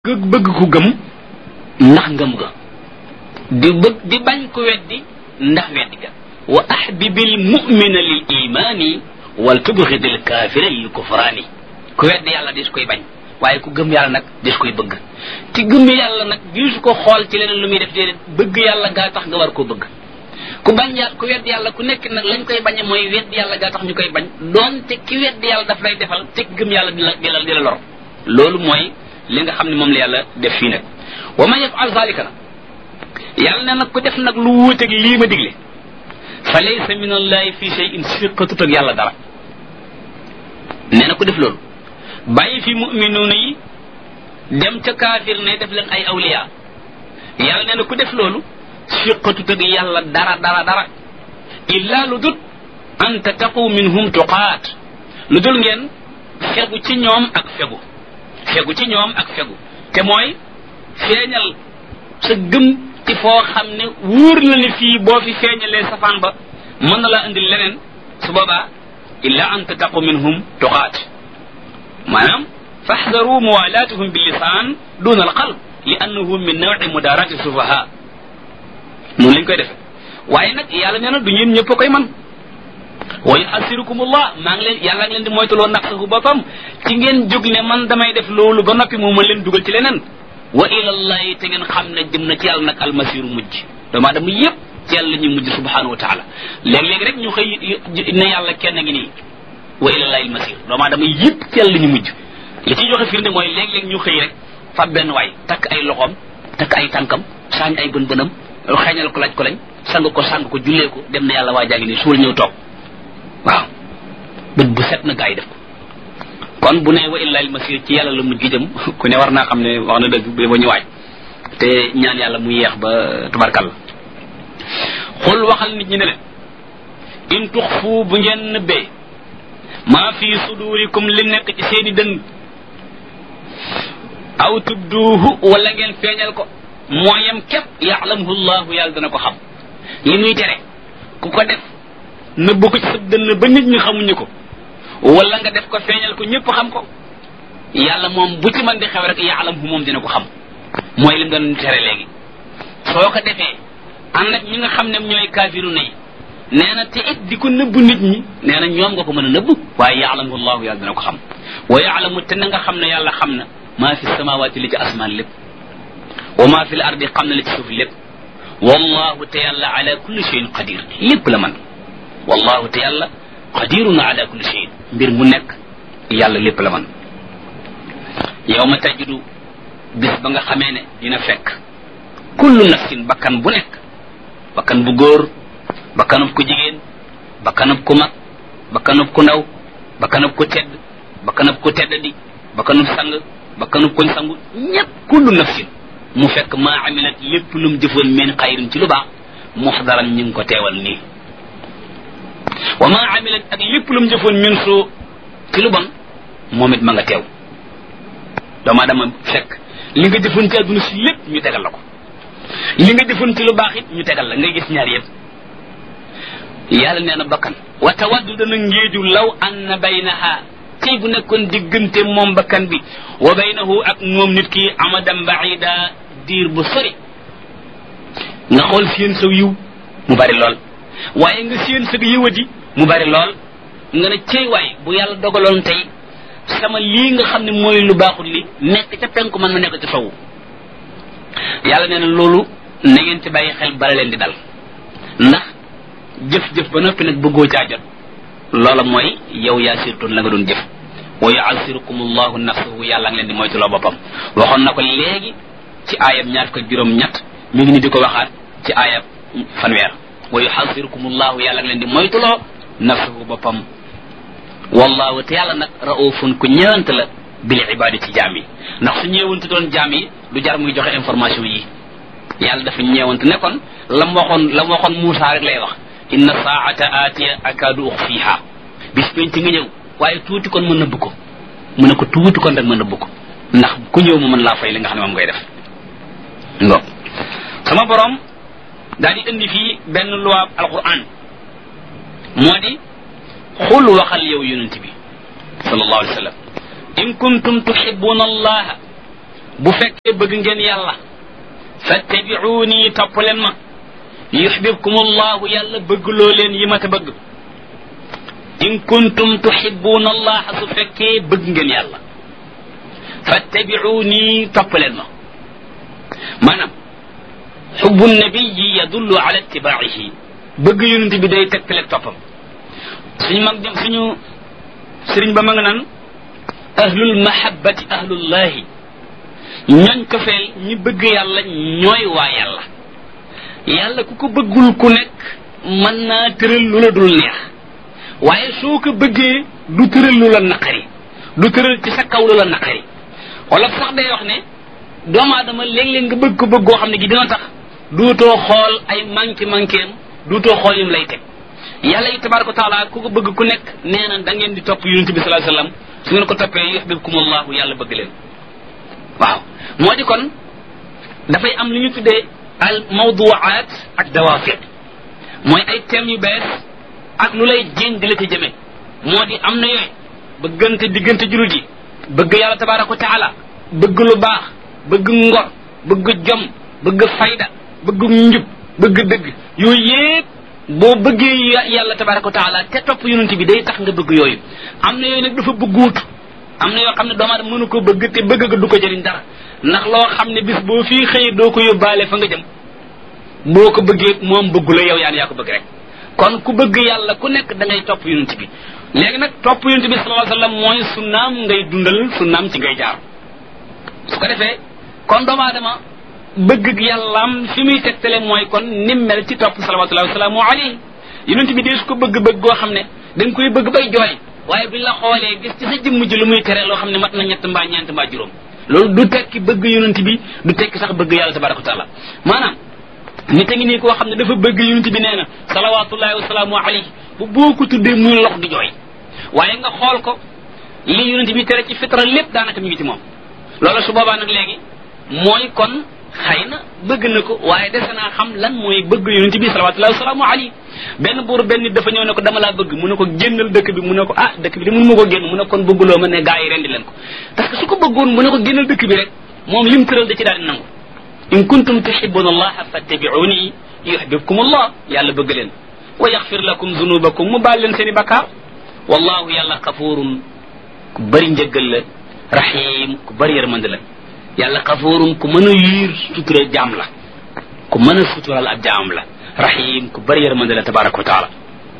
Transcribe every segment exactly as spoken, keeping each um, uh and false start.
bëgg ku gëm ndax ngëm ga di bëgg di bañ ko weddi ndax weddi ga wa ahbibil mu'mina lil imani wal tubghidil kafira lil kufrani ku weddi yàlla dis koy bañ waaye ku gëm yàlla nag dis koy bëgg ci gëm yàlla nag dis ko xool ci leneen lu muy def déedéet bëgg yàlla gaa tax nga war koo bëgg ku bañ yàlla ku weddi yàlla ku nekk nag lañ koy bañe mooy weddi yàlla gaa tax ñu koy bañ doonte ki weddi yàlla daf lay defal te gëm yàlla di la di la di la lor loolu mooy li nga xam ne moom la yàlla def fii nag wa man yaf'al zalika nag yàlla ne nag ku def nag lu wuuteeg lii ma digle fa laysa min allahi fi shay'in siqatut ak yàlla dara nee na ku def loolu bàyyi fi mu'minuuna yi dem ca kaafir ne def leen ay awliya yàlla nee na ku def loolu siqatut ak yàlla dara dara dara illa lu dut an tattaqu minhum tuqaat lu dul ngeen fegu ci ñoom ak fegu fegu ci ñoom ak fegu te mooy feeñal sa gëm ci foo xam ne wóor na ni fii boo fi feeñalee safaan ba mën na laa indil leneen su boobaa illa an tattaqu minhum tuqaat maanaam faxdaru muwalaatuhum bil lisaan duna al qalb li annahu min naw'i mudaarati sufaha noonu lañ koy defe waaye nag yàlla nee na du ñeen ñëpp a koy man wa yuhasirukumullah maa ngi leen yàlla ngi leen di moytuloo naqsahu boppam ci ngeen jóg ne man damay def loolu ba noppi moo mën leen dugal ci leneen wa ilallahi te ngeen xam ne jëm na ci yàlla nag almasiru mujj doomaa dama yëpp ci yàlla ñu mujj subhanahu wa taala léeg-léeg rek ñu xëy ne yàlla kenn ngi nii wa ilallahi almasir doomaa dama yëpp ci yàlla ñu mujj li ciy joxe firnde mooy léeg-léeg ñu xëy rek fa benn waay takk ay loxoom takk ay tànkam saañ ay bën bënam xeeñal ko laaj ko lañ sang ko sang ko jullee ko dem na yàlla waa jaa ngi nii suul ñëw toog waaw bët bu set na gaa yi def ko kon bu ne wa illahi almasir ci yàlla la mujj gi jëm ku ne war naa xam ne wax na dëgg ba ba ñu waaj te ñaan yàlla mu yeex ba tubarkalla xul waxal nit ñi ne leen in tuxfu bu ngeen nëbbee maa fi sudurikum li nekk ci seeni dënn aw tubduuhu wala ngeen feeñal ko mooyam képp yaalamuhu llahu yàlla dana ko xam li muy tere ku ko def nëbb ko ci sa dënn ba nit ñi xamuñu ko wala nga def ko feeñal ko ñëpp xam ko yàlla moom bu ci mën di xew rek yaalamhu moom dina ko xam mooy lim doon tere léegi soo ko defee ànd ak ñi nga xam ne ñooy kaafiru na yi nee na te it di ko nëbb nit ñi nee na ñoom nga ko mën a nëbb waaye yaalamuhu llahu yàlla dina ko xam wa yaalamu te na nga xam ne yàlla xam na maa fi samawaati li ci asmaan lépp wa maa fi l ardi xam na li ci suuf lépp wallahu te yàlla ala kulli shay'in qadir lépp la man wallahu te yàlla qadirun ala kulli shay mbir mu nekk yàlla lépp la man yawma tajidu bis ba nga xamee ne dina fekk kullu nafsin bakkan bu nekk bakkan bu góor bakkanub ku jigéen bakkanub ku mag bakkanub ku ndaw bakkanub ku tedd bakkanub ku teddadi bakkanub sang bakkanub kuñ sangu ñépp kullu nafsin mu fekk maa amilat lépp lum jëfoon min xayrin ci lu baax muxdaran ñu ngi ko teewal nii wa ma amilat ak lépp lu mu jëfoon min suu ci lu bon moom it ma nga teew doomu aadama fekk li nga jëfoon ci àdduna si lépp ñu tegal la ko li nga jëfoon ci lu baax it ñu tegal la ngay gis ñaar yëpp yàlla nee na bakkan wa tawaddu dana ngéeju law anna baynaha tey bu nekkoon diggante moom bakkan bi wa baynahu ak moom nit ki amadan baida diir bu sori nga xool seen saw yiw mu bari lool waaye nga seen sëg yëwadi mu bari lool nga ne cey waay bu yàlla dogaloon tey sama lii nga xam ne mooy lu baaxul li nekk ca penku man ma nekk ca sowu yàlla nee na loolu na ngeen ci bàyyi xel bala leen di dal ndax jëf-jëf ba noppi nag bëggoo caa jot loola mooy yow yaa sirtoon la nga doon jëf wa yu'assirukum allahu nafsahu yàlla ngi leen di moytuloo boppam waxoon na ko léegi ci aayab ñaar fukk ak juróom ñett mi ngi ni di ko waxaat ci aayab fanweer wa yuhasirukum allahu yàlla ngi leen di moytuloo nafsuhu boppam wallahu te yàlla nag raufun ku ñëwant la bil ibadi ci jaam yi ndax su ñëwante doon jaam yi du jar muy joxe information yi yàlla dafa ñëwante ne kon lam waxoon lam waxoon Muusaa rek lay wax inna saata atiya akaadu uxfiha bis penc nga ñëw waaye tuuti kon ma nëbb ko mu ne ko tuuti kon rek ma nëbb ko ndax ku ñëw mu mën laa fay li nga xam ne moom ngay def ngo sama borom daal di indi fii benn luwaab alquran moo di xul waxal yow yonent bi sallallahu alayhi wa sallam in kuntum tuhibbuna allaha bu fekkee bëgg ngeen yàlla fattabi'uni topp leen ma yuhibbukum allahu yàlla bëgg loo leen yi ma ta bëgg in kuntum tuhibbuna allah su fekkee bëgg ngeen yàlla fattabi'uni topp leen ma maanaam xubbu nabiyi yadullu ala ittiba'ihi bëgg yonent bi day tegtale toppam suñu mag jëm suñu sëriñ ba ma nga naan ahlul mahabbati ahlullahi ñooñ ko feel ñi bëgg yàlla ñooy waa yàlla yàlla ku ko bëggul ku nekk mën naa tëral lu la dul neex waaye soo ko bëggee du tëral lu la naqari du tëral ci sa kaw lu la naqari wala sax day wax ne doomu aadama léeg-léeg nga bëgg ko bëggoo xam ne gi dina tax duutoo xool ay manqué manquéem duutoo xool yim lay teg yàlla yi tabaraka wa taala ku ko bëgg ku nekk nee na da ngeen di topp yonent bi sallallahu alayhi wasallam su ngeen ko toppee yuhibbukumullahu yàlla bëgg leen waaw moo di kon dafay am lu ñu tuddee al mawduwaat ak dawafiq mooy ay thèmes yu bees ak lu lay jéem di la ci jëme moo di am na yooyu bëggante diggante jullit yi bëgg yàlla tabaraka wa taala bëgg lu baax bëgg ngor bëgg jom bëgg fayda bëgg njub bëgg dëgg yooyu yépp boo bëggee yàlla tabaraka wa taala te topp yonent bi day tax nga bëgg yooyu am na yooyu nag dafa bëgguut am na yoo xam ne doomu aadama mënu ko bëgg te bëgg ga du ko jëriñ dara ndax loo xam ne bis boo fii xëy doo ko yóbbaale fa nga jëm boo ko bëggee moom bëggu la yow yaan yaa ko bëgg rek kon ku bëgg yàlla ku nekk da ngay topp yonent bi léegi nag topp yonent bi sallallahu alayhi wasallam mooy sunnaam ngay dundal sunnaam ci ngay jaar su ko defee kon doomu aadama bëgg yàllaam fi muy tegtale mooy kon nim mel ci topp salawatullahi wasalaamu alayhi yonent bi dee su ko bëgg-bëgg goo xam ne da nga koy bëgg bay jooy waaye buñ la xoolee gis ci sa jëmm ji lu muy tere loo xam ne mat na ñett mbaa ñeent mbaa juróom loolu du tekki bëgg yonent bi du tekki sax bëgg yàlla tabaraka wa taala maanaam nit a ngi nii koo xam ne dafa bëgg yonent bi nee na salawatullahi wasalaamu alayhi bu boo ko tuddee muy lox di jooy waaye nga xool ko li yonent bi tere ci fitra lépp daanaka mi ngi ci moom loolu su boobaa nag léegi mooy kon xëy na bëgg na ko waaye dese naa xam lan mooy bëgg yonent bi salawatullahi wasalaamu alayhi benn buur benn nit dafa ñëw ne ko dama laa bëgg mu ne ko génnal dëkk bi mu ne ko ah dëkk bi de mënu ma ko génn mu ne kon bëgguloo ma ne gaa yi rendi leen ko parce que su ko bëggoon mu ne ko génnal dëkk bi rek moom lim tëral da ci daal di nangu in kuntum tuhibbuna allaha fattabi'uni yuhibbukum allah yàlla bëgg leen wa yaghfir lakum dhunubakum mu baal leen seen i bakkaar wallahu yàlla xafuurun ku bëri njëggal la rahim ku bëri yërmande la yàlla xafuurun ku mën a yiir sutura jaam la ku mën a sutural ab jaam la rahim ku bëri yërmande la tabaraka wa taala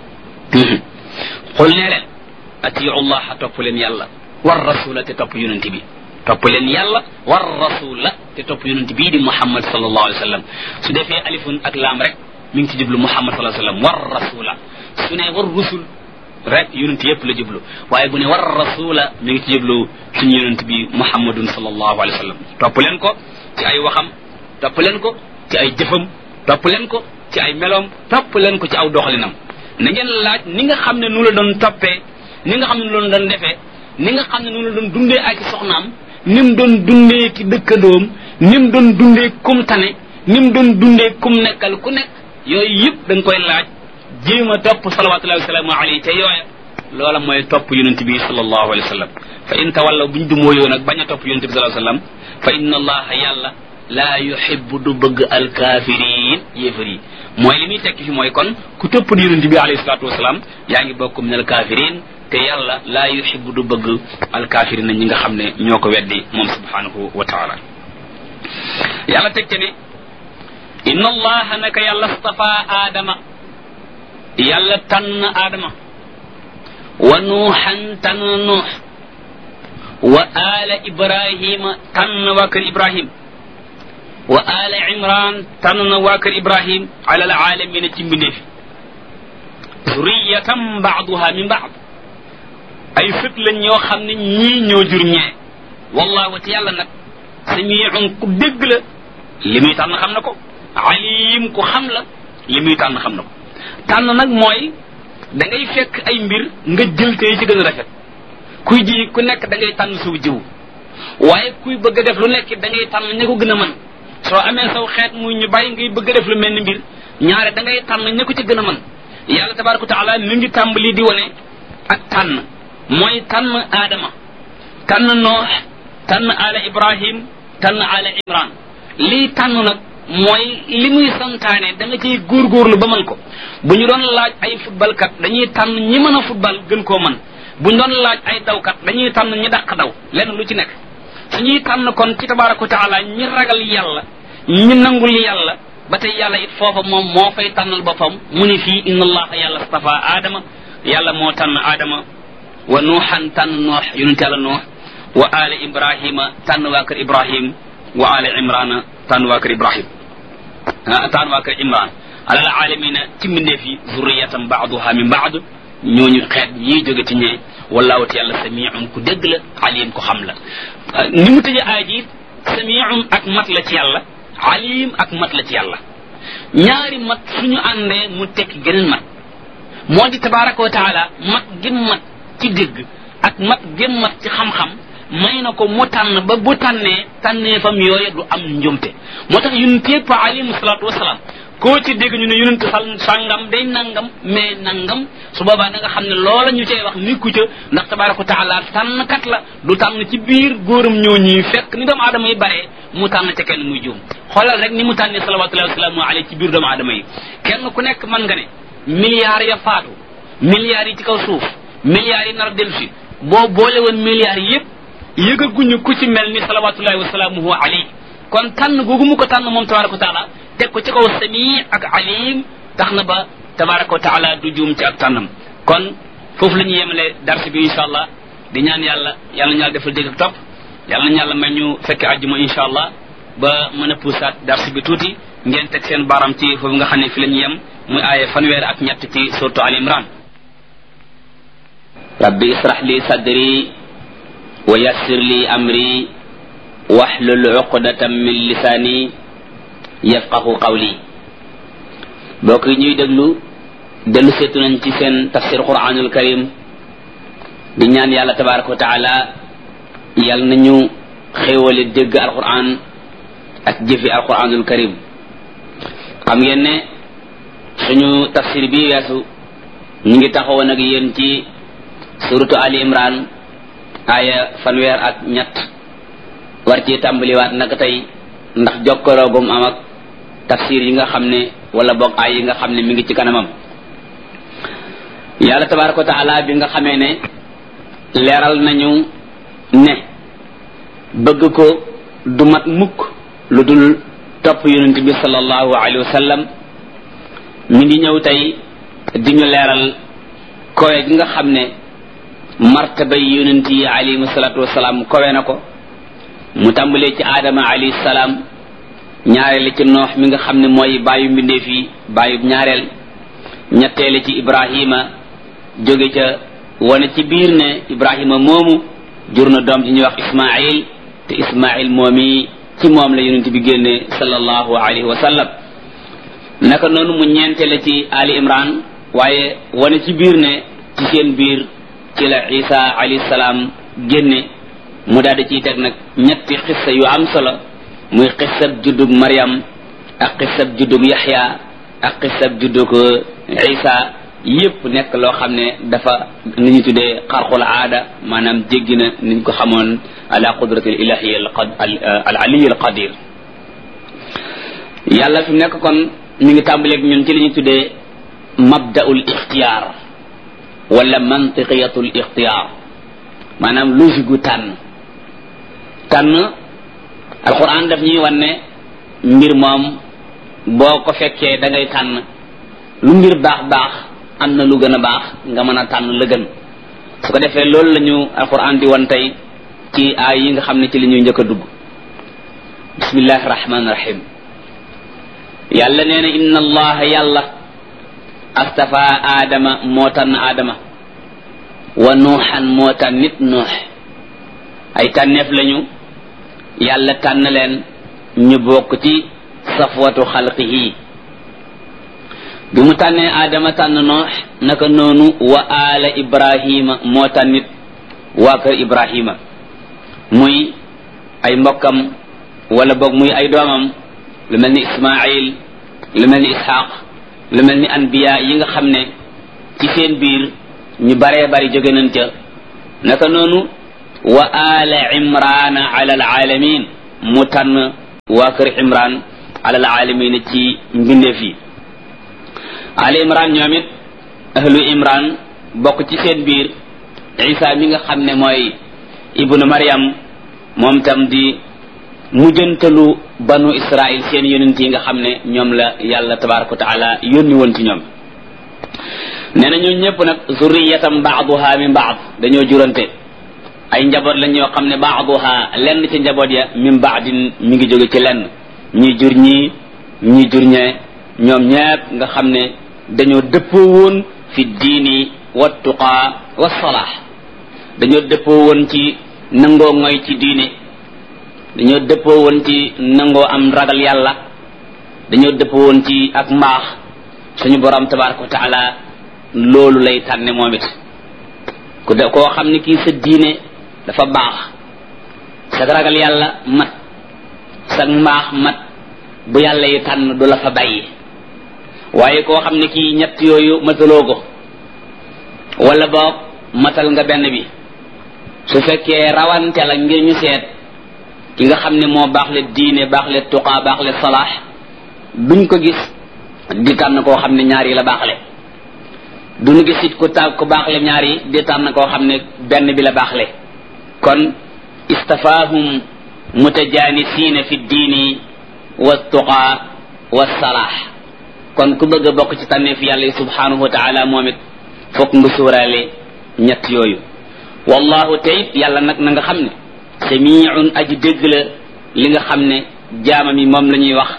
xul nee leen atiu allah topp leen yàlla war rasula te topp yonent bi topp leen yàlla war rasula te topp yonent bii di muhammad sallallahu alayhi wa sallam su defee alifun ak laam rek mi ngi ci jublu muhammad sallallahu alayhi wa sallam war rasula su ne war rusul rek yonent yëpp la jublu waaye bu ne war rasula mi ngi ci jublu suñu yonent bi muhammadun sallallahu alayhi wa sallam topp leen ko ci ay waxam topp leen ko ci ay jëfam topp leen ko ci ay meloom topp leen ko ci aw doxalinam na ngeen laaj ni nga xam ne nu la doon toppee ni nga xam ne nu la doon defee ni nga xam ne nu la doon dundee ak soxnaam ni mu doon dundee ki dëkkandoom ni mu doon dundee kum tane ni mu doon dundee kum nekkal ku nekk yooyu yëpp da nga koy laaj jéem a topp salawatullahi wasalaamu alayhi te yooya loola mooy topp yonent bi sallallahu alayhi wa sallam fa in tawallaw buñ du mooyoo nag bañ a topp yonent bi sallallahu alayhi wa sallam fa inna allaha yàlla laa yuhibbu du bëgg alkaafiriin yéefar yi mooy li muy tekki fi mooy kon ku topp di yonent bi alayhi salatu wasalaam yaa ngi bokk min alkaafiriin te yàlla laa yuhibbu du bëgg alkaafiriin ñi nga xam ne ñoo ko weddi moom subhanahu wa taala yàlla teg te ne inna allaha naka yàlla stafa aadama yàlla tànn aadama wa nuuxan tànn nuux wa aala ibrahima tànn waa kër ibrahim wa aala imran tànn waa kër ibrahim ala alaalamina ci mbindeefi zuriyatan baaduha min baad ay sët lañ ñoo xam ne ñii ñoo jur ñee wallahu te yàlla nag samiun ku dégg la li muy tànn xam na ko alim ku xam la li muy tànn xam na ko tànn nag mooy da ngay fekk ay mbir nga jël tey ci gën a rafet kuy ji ku nekk da ngay tànn suw jiw waaye kuy bëgg a def lu nekk da ngay tànn ña ko gën a mën soo amee saw xeet muy ñu bàyyi ngay bëgg a def lu mel ni mbir ñaare da ngay tànn ña ko ci gën a mën yàlla tabaraka taala mi ngi tàmbali di wane ak tànn mooy tànn aadama tànn noox tànn ala ibrahim tànn ala imran lii tànn nag mooy li muy santaane da nga ciy góorgóorlu ba mën ko bu ñu doon laaj ay football kat dañuy tànn ñi mën a football gën koo mën bu ñu doon laaj ay dawkat dañuy tànn ñi dàq daw lenn lu ci nekk suñuy tànn kon ci tabaraka wa taala ñi ragal yàlla ñi nangul yàlla ba tey yàlla it foofa moom moo fay tànnal boppam mu ni fii inna allaha yàlla stafa aadama yàlla moo tànn aadama wa nuuxan tànn noox yonent yàlla noox wa ala ibrahima tànn waa kër ibrahim wa ala imrana tànn waa kër ibrahim tànn waa kër imran alal alamina ci mbindeef yi zurriyatan baaduha min baad ñooñu xeet ñiy jóge ci ñee wallahu te yàlla samiun ku dégg la alim ko xam la ni mu tëje aay ji samiun ak mat la ci yàlla alim ak mat la ci yàlla ñaari mat suñu àndee mu tekki geneen mat moo di tabaraka wa taala mat gim mat ci dégg ak mat gim mat ci xam-xam may na ko mu tànn ba bu tànnee tànnee fam yooye du am njumte moo tax yonent yépp alayhi salaatu wasalaam koo ci dégg ñu ne yonent sal sàngam day nangam mais nangam su boobaa da nga xam ne loola ñu cay wax nikku ca ndax tabaraka wa taala tànnkat la du tànn ci biir góoram ñoo ñi fekk ni doomu aadama yi baree mu tànn ca kenn muy juum xoolal rek ni mu tànnee salawatullahi wasalaamu alayhi ci biir doomu aadama yi kenn ku nekk mën nga ne milliards ya faatu milliards yi ci kaw suuf milliards yi nar a dellu si boo boole woon milliards yépp yëgaguñu ku ci mel ni salawatullahi wasalaamuhu alayhi kon tànn googu mu ko tànn moom tabaraka wa taala teg ko ci kaw sami ak alim tax na ba tabaraka wa taala du juum ci ak tànnam kon foofu la ñu yemale darsi bi insha allah di ñaan yàlla yàlla ñu yàlla defal dégg ak topp yàlla nañu yàlla may ñu fekke àjjuma insha allah ba mën a puusaat darsi bi tuuti ngeen teg seen baram ci foofu nga xam ne fi la ñu yem muy aaye fanweer ak ñett ci suratu al imran rabbi israh li sadri wa yassir li amri wahlul uqdatan min lisani yafqahu qawli bokk yi ñuy déglu dellu seetu nañ ci seen tafsir quranul karim di ñaan yàlla tabaraka wa taala yàlla nañu xéewale dégg alquran ak jëfi alquranul karim xam ngeen ne suñu tafsir bi weesu ñu ngi taxawoon ak yéen ci suratu ali imran aya fanweer ak ñett war ci tàmbaliwaat naka tey ndax jokkaloogum am ak tafsir yi nga xam ne wala boog ay yi nga xam ne mi ngi ci kanamam yàlla tabaraka wa taala bi nga xamee ne leeral nañu ne bëgg ko du mat mukk lu dul topp yonent bi sallallahu alayhi wa sallam mi ngi ñëw tey di ñu leeral kowe gi nga xam ne martabay yonent yi alayhi salatu wasalaam kowe na ko mu tàmbalee ci aadama alayhi salaam ñaareel ci noox mi nga xam ne mooy bàyyu mbindeef yi bàyyu ñaareel ñetteele ci ibrahima jóge ca wane ci biir ne ibrahima moomu jur na doom ji ñuy wax ismail te ismail moomi ci moom la yonent bi génne sallallahu alayhi wa sallam naka noonu mu ñeenteele ci ali imran waaye wane ci biir ne ci seen biir ci la isa alayhi salaam génne mu daal di ciy teg nag ñetti xissa yu am solo muy xissab juddug Maryam ak xissab juddug Yaxya ak xissab juddug Isa yépp nekk loo xam ne dafa ni ñu tuddee xarqul aada maanaam jéggi na niñ ko xamoon ala qudratil ilahi al aliy al qadir yàlla fi nekk kon mi ngi tàmbaleeg ñun ci li ñu tuddee mabda'ul ixtiyaar wala mantiqiyatul ixtiyaar maanaam logique gu tànn tànn alquran daf ñuy wan ne mbir moom boo ko fekkee da ngay tànn lu mbir baax baax am na lu gën a baax nga mën a tànn la gën su ko defee loolu la ñu alquran di wan tey ci aay yi nga xam ne ci li ñuy njëkk a dugg bismillahi rahmaani rahim yàlla nee na inna allaha yàlla astafa aadama moo tànn aadama wa nuuxan moo tànn nit nuux ay tànneef lañu yàlla tànn leen ñu bokk ci safwatu xalqihi bi mu tànnee aadama tànn noox naka noonu wa ala ibrahima moo tànnit waa kër ibrahima muy ay mbokkam wala boog muy ay doomam lu mel ni ismail lu mel ni ishaq lu mel ni anbiya yi nga xam ne ci seen biir ñu baree bari jóge nañ ca naka noonu wa ala imrana ala alalamin mu tànn waa kër Imran alal alamina ci mbindeef yi. ali Imran ñoom it ahlu Imran bokk ci seen biir Isa mi nga xam ne mooy ibnu Maryam moom tam di mujjantalu banu Israil seen yonent yi nga xam ne ñoom la yàlla tabaraka wa taala yónni woon ci ñoom. nee na ñoo ñëpp nag zurriyatam baaduha min baad dañoo jurante ay njaboot lañ ñoo xam ne baaduha lenn ci njaboot ya min baadin mi ngi jóge ci lenn ñi jur ñii ñi jur ñee ñoom ñëpp nga xam ne dañoo dëppoo woon fi diini wa tuqaa wa salaax dañoo dëppoo woon ci nangoo ngoy ci diine dañoo dëppoo woon ci nangoo am ragal yàlla dañoo dëppoo woon ci ak mbaax suñu borom tabaraka wa taala loolu lay tànne moom it ku de koo xam ne kii sa diine dafa baax sa ragal yàlla mat sa mbaax mat bu yàlla yi tànn du la fa bàyyi. waaye koo xam ne kii ñett yooyu mataloo ko wala boog matal nga benn bi su fekkee rawante la ngir ñu seet ki nga xam ne moo baax le diine baax le tuqaa baax le salaax duñ ko gis di tànn koo xam ne ñaar yi la baaxle duñu gis it ku ta ku baaxle ñaar yi di tànn koo xam ne benn bi la baaxle. kon istafaahum mutajanisiina fi diini wa tuqaa wa salaax kon ku bëgg a bokk ci tànneef yàlla yi subhanahu wa taala moom it fokk nga suuraale ñett yooyu. wallahu tayit yàlla nag na nga xam ne samiun aji dégg la li nga xam ne jaamam yi moom la ñuy wax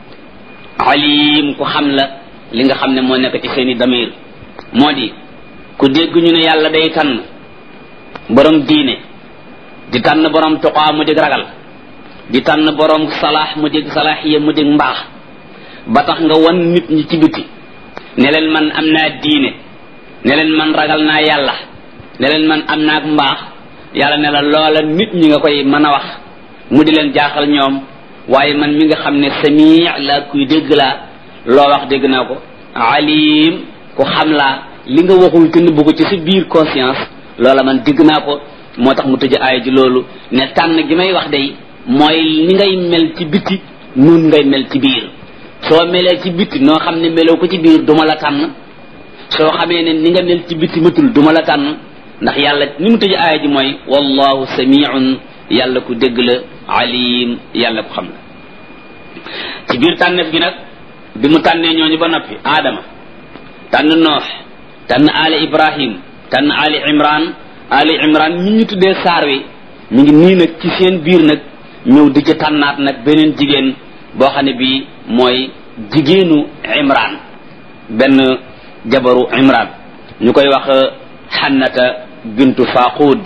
alim ku xam la li nga xam ne moo nekk ci seeni damir moo di ku dégg ñu ne yàlla day tànn borom diine di tànn borom tuqaa mu dégg ragal di tànn borom salaax mu dégg salaaxiya mu dégg mbaax ba tax nga wan nit ñi ci biti ne leen man am naa diine ne leen man ragal naa yàlla ne leen man am naa ak mbaax yàlla ne la loola nit ñi nga koy mën a wax mu di leen jaaxal ñoom waaye man mi nga xam ne samii la kuy dégg laa loo wax dégg naa ko alim ku xam laa li nga waxul te nëbbu ko ci sa biir conscience loola man dégg naa ko moo tax mu tëj aaya ji loolu ne tànn gi may wax day mooy ni ngay mel ci biti nun ngay mel ci biir soo melee ci biti noo xam ne meloo ko ci biir duma la tànn soo xamee ne ni nga mel ci biti matul duma la tànn ndax yàlla ni mu tëj aaya ji mooy wallahu samiun yàlla ku dégg la alim yàlla ku xam la. ci biir tànneef gi nag bi mu tànnee ñooñu ba noppi aadama tànn noox tànn ali ibrahim tànn ali imran ali imran mi ñu tuddee saar wi ñu ngi nii nag ci seen biir nag ñëw di ca tànnaat nag beneen jigéen boo xam ne bii mooy jigéenu imran benn jabaru imran ñu koy wax xannata bintu faqud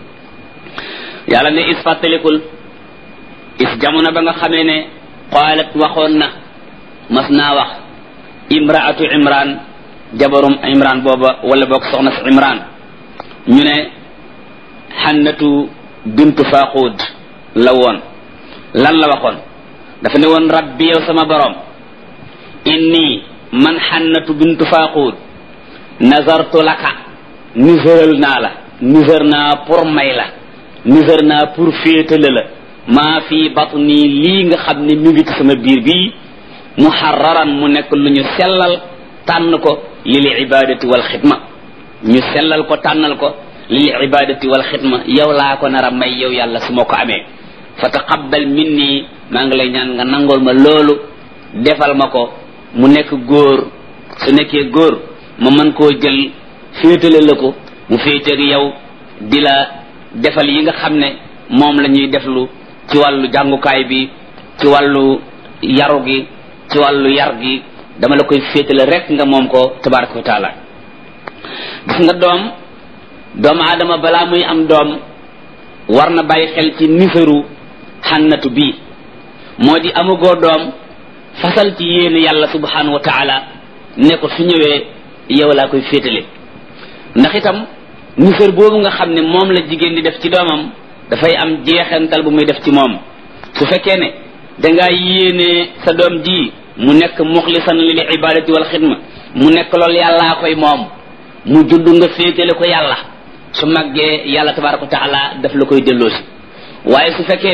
yàlla ne is fàttalikul is jamono ba nga xamee ne qaalat waxoon na mas naa wax imraatu imran jabarum imran booba wala boog soxna si imran ñu ne xannatu bintu faqud la woon lan la waxoon dafa ne woon rabbi yow sama borom inni man xannatu bintu faqud nazartu laka nisëral naa la nisër naa pour may la nisër naa pour féetale la maa fi batni lii nga xam ne mi ngi ci sama biir bii muharraran mu nekk lu ñu sellal tànn ko lil ibadati wal xidma ñu sellal ko tànnal ko lil ibadati wal xidma yow laa ko nar a may yow yàlla su ma ko amee fa taqabbal minni maa ngi lay ñaan nga nangool ma loolu defal ma ko mu nekk góor su nekkee góor ma mën koo jël féetale la ko mu féeteeg yow di la defal yi nga xam ne moom la ñuy deflu ci wàllu jàngukaay bi ci wàllu yaru gi ci wàllu yar gi dama la koy féetale rek nga moom ko tabaraka wa taala. gis nga doom doomu aadama balaa muy am doom war na bàyyi xel ci nisaru xannatu bii moo di amugoo doom fasal ci yéene yàlla subhanahu wa taala ne ko su ñëwee yow laa koy féetale ndax itam nisar boobu nga xam ne moom la jigéen di def ci doomam dafay am jeexantal bu muy def ci moom su fekkee ne dangaa yéene sa doom ji mu nekk muxlisan lil ibadati wal xidma mu nekk loolu yàllaa koy moom mu judd nga féetale ko yàlla su màggee yàlla tabaraka wa taala daf la koy delloosi waaye su fekkee ne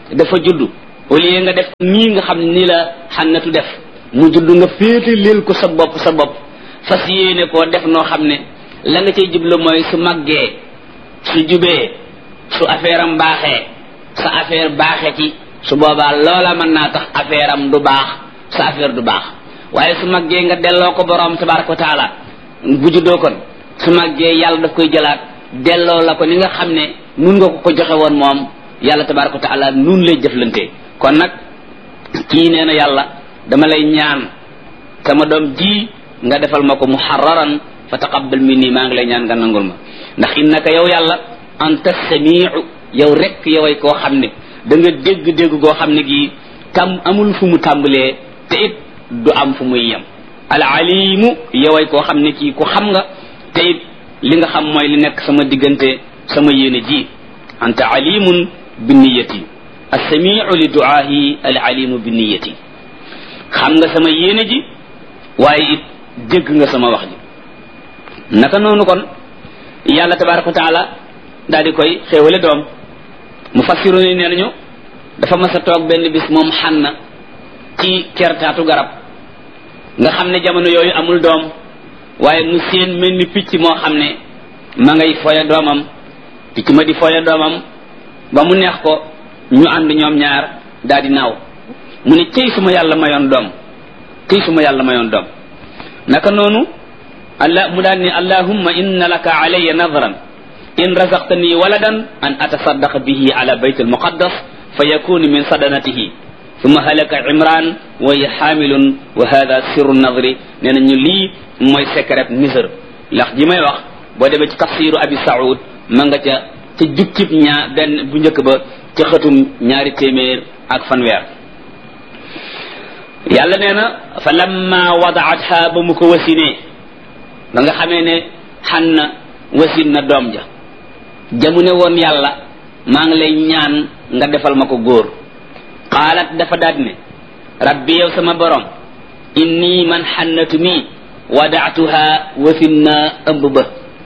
dafa juddu au lieu nga def nii nga xam ni la xannatu def mu juddu nga féete leel ko sa bopp sa bopp fas yéene koo def noo xam ne la nga cay jublu mooy su màggee su jubee su affaire am baaxee sa affaire baaxee ci su boobaa loola mën naa tax affaire am du baax sa affaire du baax waaye su màggee nga delloo ko borom tabaraka wa taala bu juddoo kon su màggee yàlla daf koy jëlaat delloo la ko ni nga xam ne nun nga ko ko joxe woon moom yàlla tabaraka wa taala nun lay jëflante kon nag kii nee na yàlla dama lay ñaan sama doom ji nga defal ma ko muharraran fa taqabbal minni maa ngi lay ñaan nga nangul ma ndax innaka yow yàlla anta samiu yow rek yoway koo xam ne da nga dégg-dégg goo xam ne gii tam amul fu mu tàmbalee te it du am fu muy yem al alimu yoway koo xam ne kii ku xam nga te it li nga xam mooy li nekk sama diggante sama yéene ji anta alimun bi niyati assamiu li duaahi al alimu bi niyati xam nga sama yéene ji waaye it dégg nga sama wax ji naka noonu kon yàlla tabaraka wa taala daal di koy xéewale doom mu fassiru ni nee nañu dafa mas a toog benn bis moom xanna ci kertaatu garab nga xam ne jamono yooyu amul doom waaye mu seen mel ni picc moo xam ne ma ngay foya doomam picc ma di foya doomam ba mu neex ko ñu ànd ñoom ñaar daal di naaw mu ne cey suma yàlla mayoon doom cey suma yàlla mayoon doom naka noonu allah mu daal ni allahumma inna laka alayya nadran in razaqtani waladan an atasaddaqa bihi ala bayt almuqaddas fa yakunu min sadanatihi thumma halaka imran wa hiya hamilun wa hadha sirru nadri nee na ñu lii mooy secret nisër ndax ji may wax boo demee ci tafsiru abi saoud ma nga ca ca jukkib ñaa benn bu njëkk ba ca xëtum ñaari téeméer ak fanweer yàlla nee na fa lamma wadaatha ba mu ko wasinee ba nga xamee ne xanna wasin na doom ja jamu ne woon yàlla maa ngi lay ñaan nga defal ma ko góor qaalat dafa daat ne rabbi yow sama borom inni man xannatu mi wadaatuha wasin na ëmb ba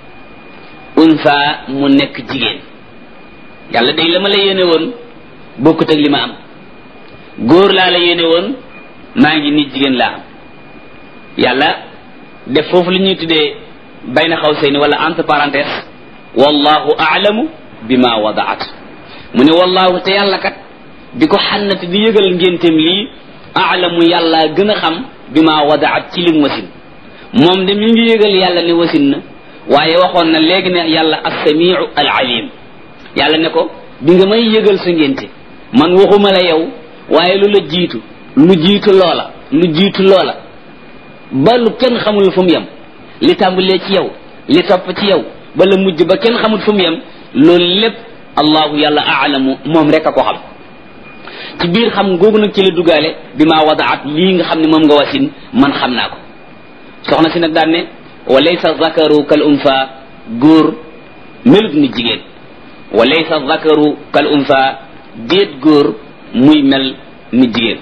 unsa mu nekk jigéen yàlla day la ma la yéene woon bokkut ak li ma am góor laa la yéene woon maa ngi nit jigéen laa am yàlla def foofu li ñuy tuddee bayna xawsayni wala entre parenthèse wallahu a'lamu bima wadaat mu ne wallahu te yàlla kat di ko xannati di yëgal ngénteem lii a'lamu yàlla gën a xam bima wadaat ci lim wasin moom de mi ngi yëgal yàlla ne wasin na waaye waxoon na léegi ne yàlla as-samiu al-alim yàlla ne ko bi nga may yëgal sa ngénte man waxuma la yow waaye lu la jiitu lu jiitu loola lu jiitu loola ba lu kenn xamul fu mu yem li tàmbalee ci yow li topp ci yow ba la mujj ba kenn xamul fu mu yem loolu lépp allahu yàlla aalamu moom rek a ko xam ci biir xam googu nag ci la dugaale bi maa wadaat lii nga xam ne moom nga wasin man xam naa ko soxna si nag daan ne wa laysa zakaru kal unsa góor melut ni jigéen wa laysa zakaru kal unsa déet góor muy mel ni jigéen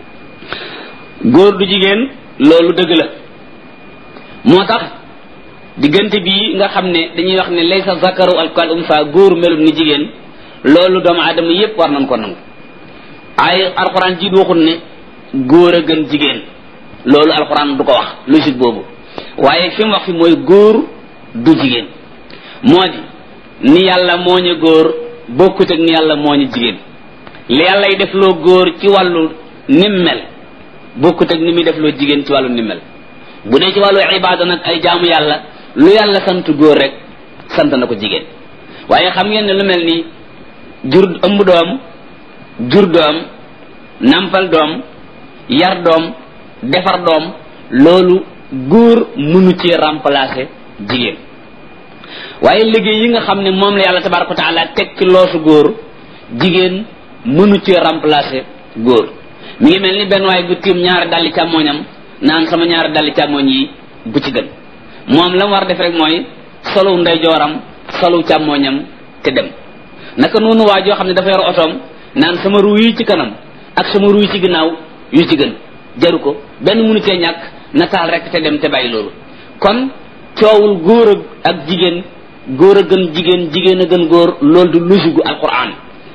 góor du jigéen loolu dëgg la moo tax diggante bii nga xam ne dañuy wax ne laysa zakaru kal unsa góor melut ni jigéen loolu doomu aadama yépp war nañ ko nangu ay alxuraan ji waxul ne góor a gën jigéen loolu alxuraan du ko wax logique boobu waaye fi mu wax fi mooy góor du jigéen moo di ni yàlla mooñe góor bokkut ak ni yàlla mooñe jigéen li yàlla y def loo góor ci wàllu nim mel bokkut ak ni muy def loo jigéen ci wàllu nim mel bu dee ci wàllu ibaada nag ay jaamu yàlla lu yàlla sant góor rek sant na ko jigéen waaye xam ngeen ne lu mel ni jur ëmb doom jur doom nampal doom yar doom defar doom loolu góor mënu ci remplacer jigéen waaye liggéey yi nga xam ne moom la yàlla tabaraka wa taala teg ci loosu góor jigéen mënu ci remplacer góor mi ngi mel ni benn waay bu tiim ñaari dalli càmmooñam naan sama ñaari dalli càmmooñ yi bu ci gën moom la mu war def rek mooy solu ndeyjooram solu càmmooñam te dem naka noonu waa joo xam ne dafa yor otoom naan sama ruu yi ci kanam ak sama ruu yi ci ginnaaw yu ci gën jaru ko benn mënu cee ñàkk na taal rek te dem te bàyyi loolu kon coowul góor ak jigéen góor a gën jigéen jigéen a gën góor loolu du logique gu alquran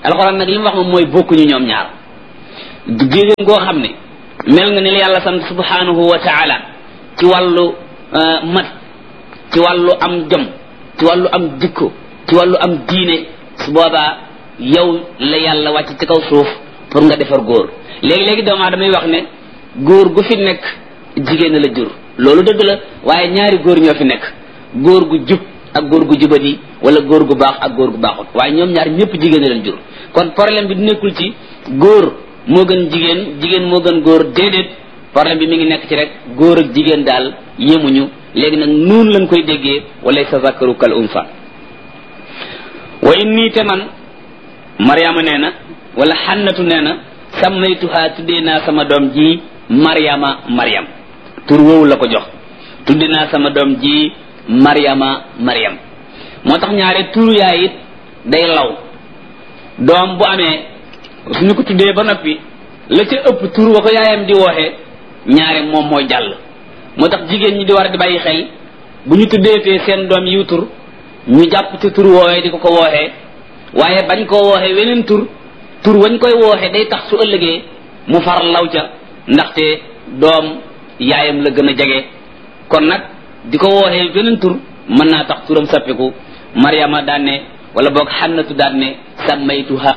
alxuraan nag li mu wax moom mooy bokkuñu ñoom ñaar jigéen goo xam ne mel nga ni la yàlla sant subhanahu wa taala ci wàllu mat ci wàllu am jom ci wàllu am jikko ci wàllu am diine su boobaa yow la yàlla wàcc ci kaw suuf pour nga defar góor léegi-léegi doomu aadama damay wax ne góor gu fi nekk jigéen la jur loolu dëgg la waaye ñaari góor ñoo fi nekk góor gu jub ak góor gu jubadi wala góor gu baax ak góor gu baaxut waaye ñoom ñaar ñëpp jigéen leen jur kon problème bi du nekkul ci góor moo gën jigéen jigéen moo gën góor déedéet problème bi mi ngi nekk ci rek góor ak jigéen daal yemuñu léegi nag nuun lañ koy déggee wala sa zakaru kal unsa wa inni te man mariama nee na wala xannatu nee na sammaytuha tuddee naa sama doom ji mariama mariam tur woowu la ko jox tuddee naa sama doom ji mariama mariam moo tax ñaare turu yaay it day law doom bu amee suñu ko tuddee ba noppi la ca ëpp tur wa ko yaayam di wooxee ñaare moom mooy jàll moo tax jigéen ñi di war a di bàyyi xel bu ñu tuddeetee seen doom yiw tur ñu jàpp ci tur woowee di ko ko wooxee waaye bañ koo wooxee weneen tur tur wañ koy wooxee day tax su ëllëgee mu far law ca ndaxte doom yaayam la gën a jege kon nag di ko wooxee weneen tur mën naa tax turam sappiku mariama daan ne wala boog xannatu daan ne sammaytuha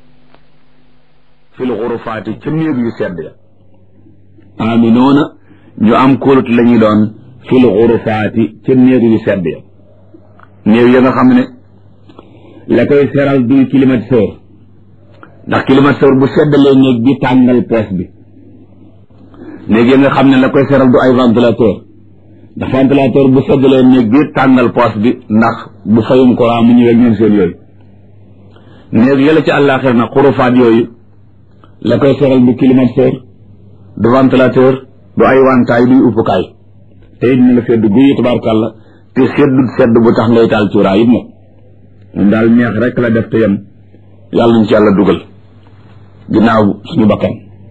fil xurufaati ca néeg yu sedd ya aminoona ñu am kóolut la ñuy doon fil xurufaati ca néeg yu sedd ya néeg ya nga xam ne la koy seral du climatiseur ndax climatiseur bu seddalee néeg bi tàngal poos bi néeg ya nga xam ne la koy seral du ay ventilateur ndax ventilateur bu seddalee néeg bi tàngal poos bi ndax bu fayum courant mu ñëwee ñoom seen yooyu néeg yàlla ci àllaaxir na xurufaat yooyu la koy seral du climatiseur du ventilateur du ay wantaay duy uppukaay te it na la sedd guyi tabarkàlla te seddut sedd bu tax ngay taal cuuraay it nag moom daal neex rek la def te yem yàlla ñu ci yàlla dugal ginnaaw suñu bakkan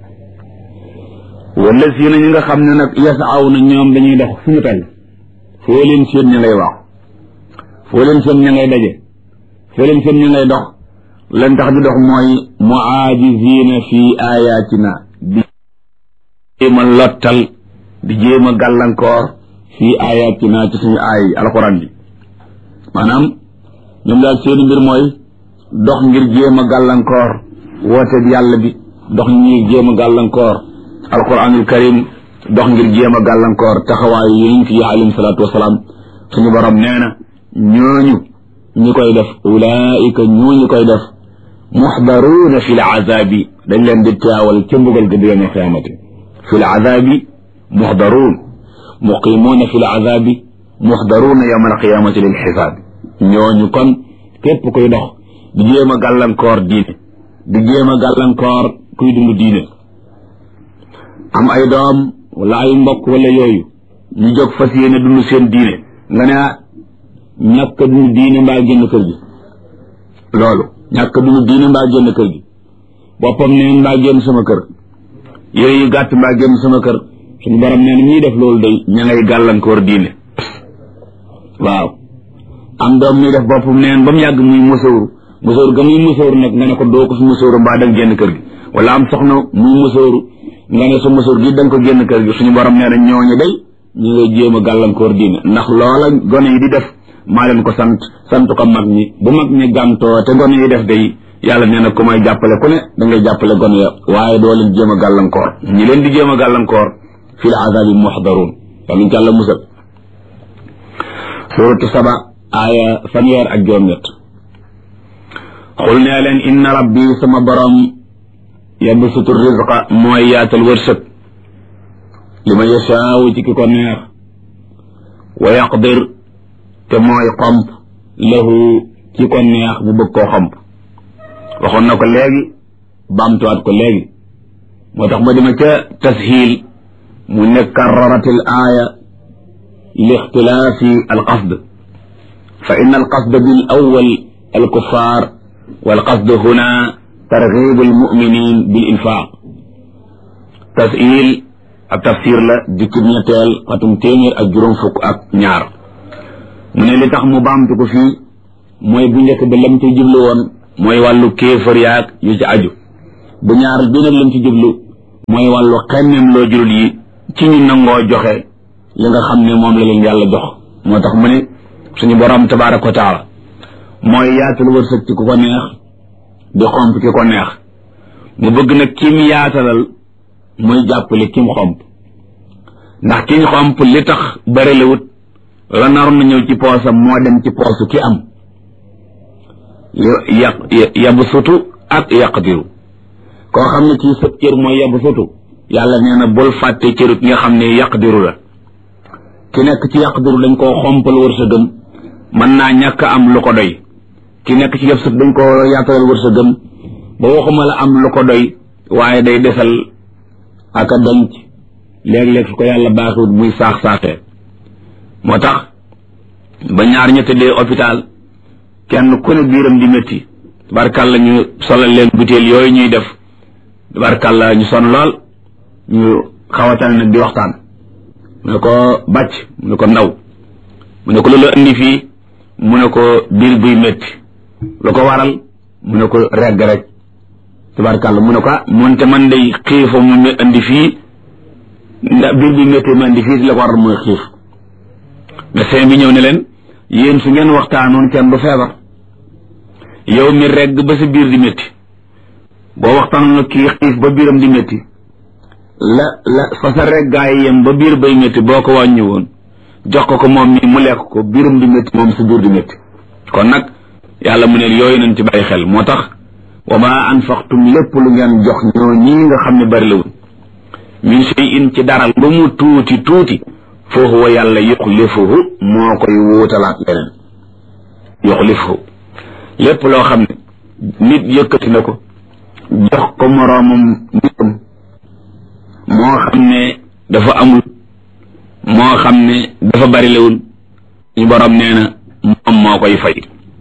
wala si na ñi nga xam ne nag yas aw na ñoom dañuy dox fu ñu toll foo leen seen ña ngay waaw foo leen seen ña ngay daje foo leen seen ña ngay dox leen tax di dox mooy muaajizina fi ayatina di jéem a lottal di jéem a gàllankoor fi ayatina ci suñu aay alxuraan bi maanaam ñoom daal seeni mbir mooy dox ngir jéem a gàllankoor woote bi yàlla bi dox ngir jéem a gàllankoor alquranul karim dox ngir jéem a gàllankoor taxawaayu yonent yi alayhim salaatu wasalaam suñu borom nee na ñooñu ñi koy def ulaika ñooñu koy def muxdaruuna fi l azabi dañ leen di teewal ca mbugal ga yawmal qiyaamati fi l azabi muxdaruun muqimuuna fi l azabi muxdaruuna yawmal qiyaamati lil xisaabi ñooñu kon képp kuy dox di jéem a gàllankoor diine di jéem a gàllankoor kuy dund diine am ay doom wala ay mbokk wala yooyu ñu jóg fas yéene dund seen diine nga ne ñàkk dund diine mbaa génn kër gi loolu ñàkk dund diine mbaa génn kër gi boppam neen mbaa génn sama kër yooyu gàtt mbaa génn sama kër suñu borom nee na ñuy def loolu day ña ngay gàllankoor diine waaw am doom muy def boppam neen ba mu yàgg muy musóoru musóoru ga muy musóoru nag nga ne ko doo ko su musóoru mbaa da nga génn kër gi wala am soxna muy musóoru nga ne sa musóor gi da nga ko génn kër gi suñu borom nee na ñooñu day ñu ngay jéem a gàllankoor diine ndax loola gone yi di def maa leen ko sant sant ko mag ñi bu mag ñi gàntoo te gone yi def day yàlla nee na ku may jàppale ku ne da ngay jàppale gone ya waaye doo leen jéem a gàllankoor ñi leen di jéem a gàllankoor fi l azabi muxdaruun yàlla ñu ci yàlla musal suratu saba aaya fanweer ak juróom-ñett xul nee leen inna rabbi sama borom yabsutu rizqa mooy yaatal wërsëg li ma yashaawu ci ki ko neex wa yaqdir te mooy xomp lahu ci ko neex bu bëgg koo xomp waxoon na ko léegi baamtuwaat ko léegi moo tax ma dima ca tashiil mu ne karraratil aaya li ixtilaafi alqasd fa inna alqasd bil awwal alkuffar والقصد هنا ترغيب المؤمنين بالإنفاق تسئيل التفسير لا جكب نتال قطم تيمير الجرم فوق أك نيار من اللي تخ مبام تكو في موي بنجك بلم تجبلوان mooy wàllu kéefër yaag yu ci aju bu ñaar bi nag lañ ci jublu mooy wàllu xemmeem loo jullit yi ci ñu nangoo joxe li nga xam ne moom la leen yàlla jox moo tax mu ne suñu borom tabaaraka wa taala mooy yaatal wërsëg ci ku ko neex di xomp ki ko neex mu bëgg nag kim yaatalal muy jàppale kim xomp ndax ki ñu xomp li tax bari la wut la naroon na ñëw ci poosam moo dem ci poosu ki am yaq yabsutu ak yaqdiru koo xam ne ci sa cër mooy yabsutu yàlla nee na bul fàtte cëru ki nga xam ne yaqdiru la ki nekk ci yaqdiru dañ koo xompal wërsëgam mën naa ñàkk am lu ko doy ki nekk ci yabsut dañ koo yaatalal wërsëgam ba waxuma la am lu ko doy waaye day desal ak a denc léeg-léeg su ko yàlla baaxiwut muy saax saaxee moo tax ba ñaar ña tëddee hôpital kenn ku ne biiram di métti tabarkàlla ñu solal leen butéel yooyu ñuy def tabarkàlla ñu son lool ñu xawatal nag di waxtaan mu ne ko bàcc mu ne ko ndaw mu ne ko lu la indi fii mu ne ko biir buy métti lu ko waral mu ne ko regg rek tabarkàlla mu ne ko ah moonte man day xiifa mu ma indi fii ndax biir buy métti ma indi fii la ko waral mooy xiif médecin bi ñëw ne leen yéen su ngeen waxtaanoon kenn du feebar yow mi regg ba sa biir di métti boo waxtaanoon nag kii xiif ba biiram di métti la la fa sa reggaay yem ba biir bay métti boo ko wàññi woon jox ko ko moom mi mu lekk ko biiram di métti moom sa biir di métti kon nag yàlla mu ne yooyu nañ ci bàyyi xel moo tax wa ma anfaqtum lépp lu ngeen jox ñoo ñii nga xam ne bari lawul min shay'in ci daral ba mu tuuti tuuti fa huwa yàlla yuxlifuhu moo koy wuutalaat leneen yuxlifuhu lépp loo xam ne nit yëkkati na ko jox ko moroomam nitam moo xam ne dafa amul moo xam ne dafa bari lewul ñu borom nee na moom moo koy fay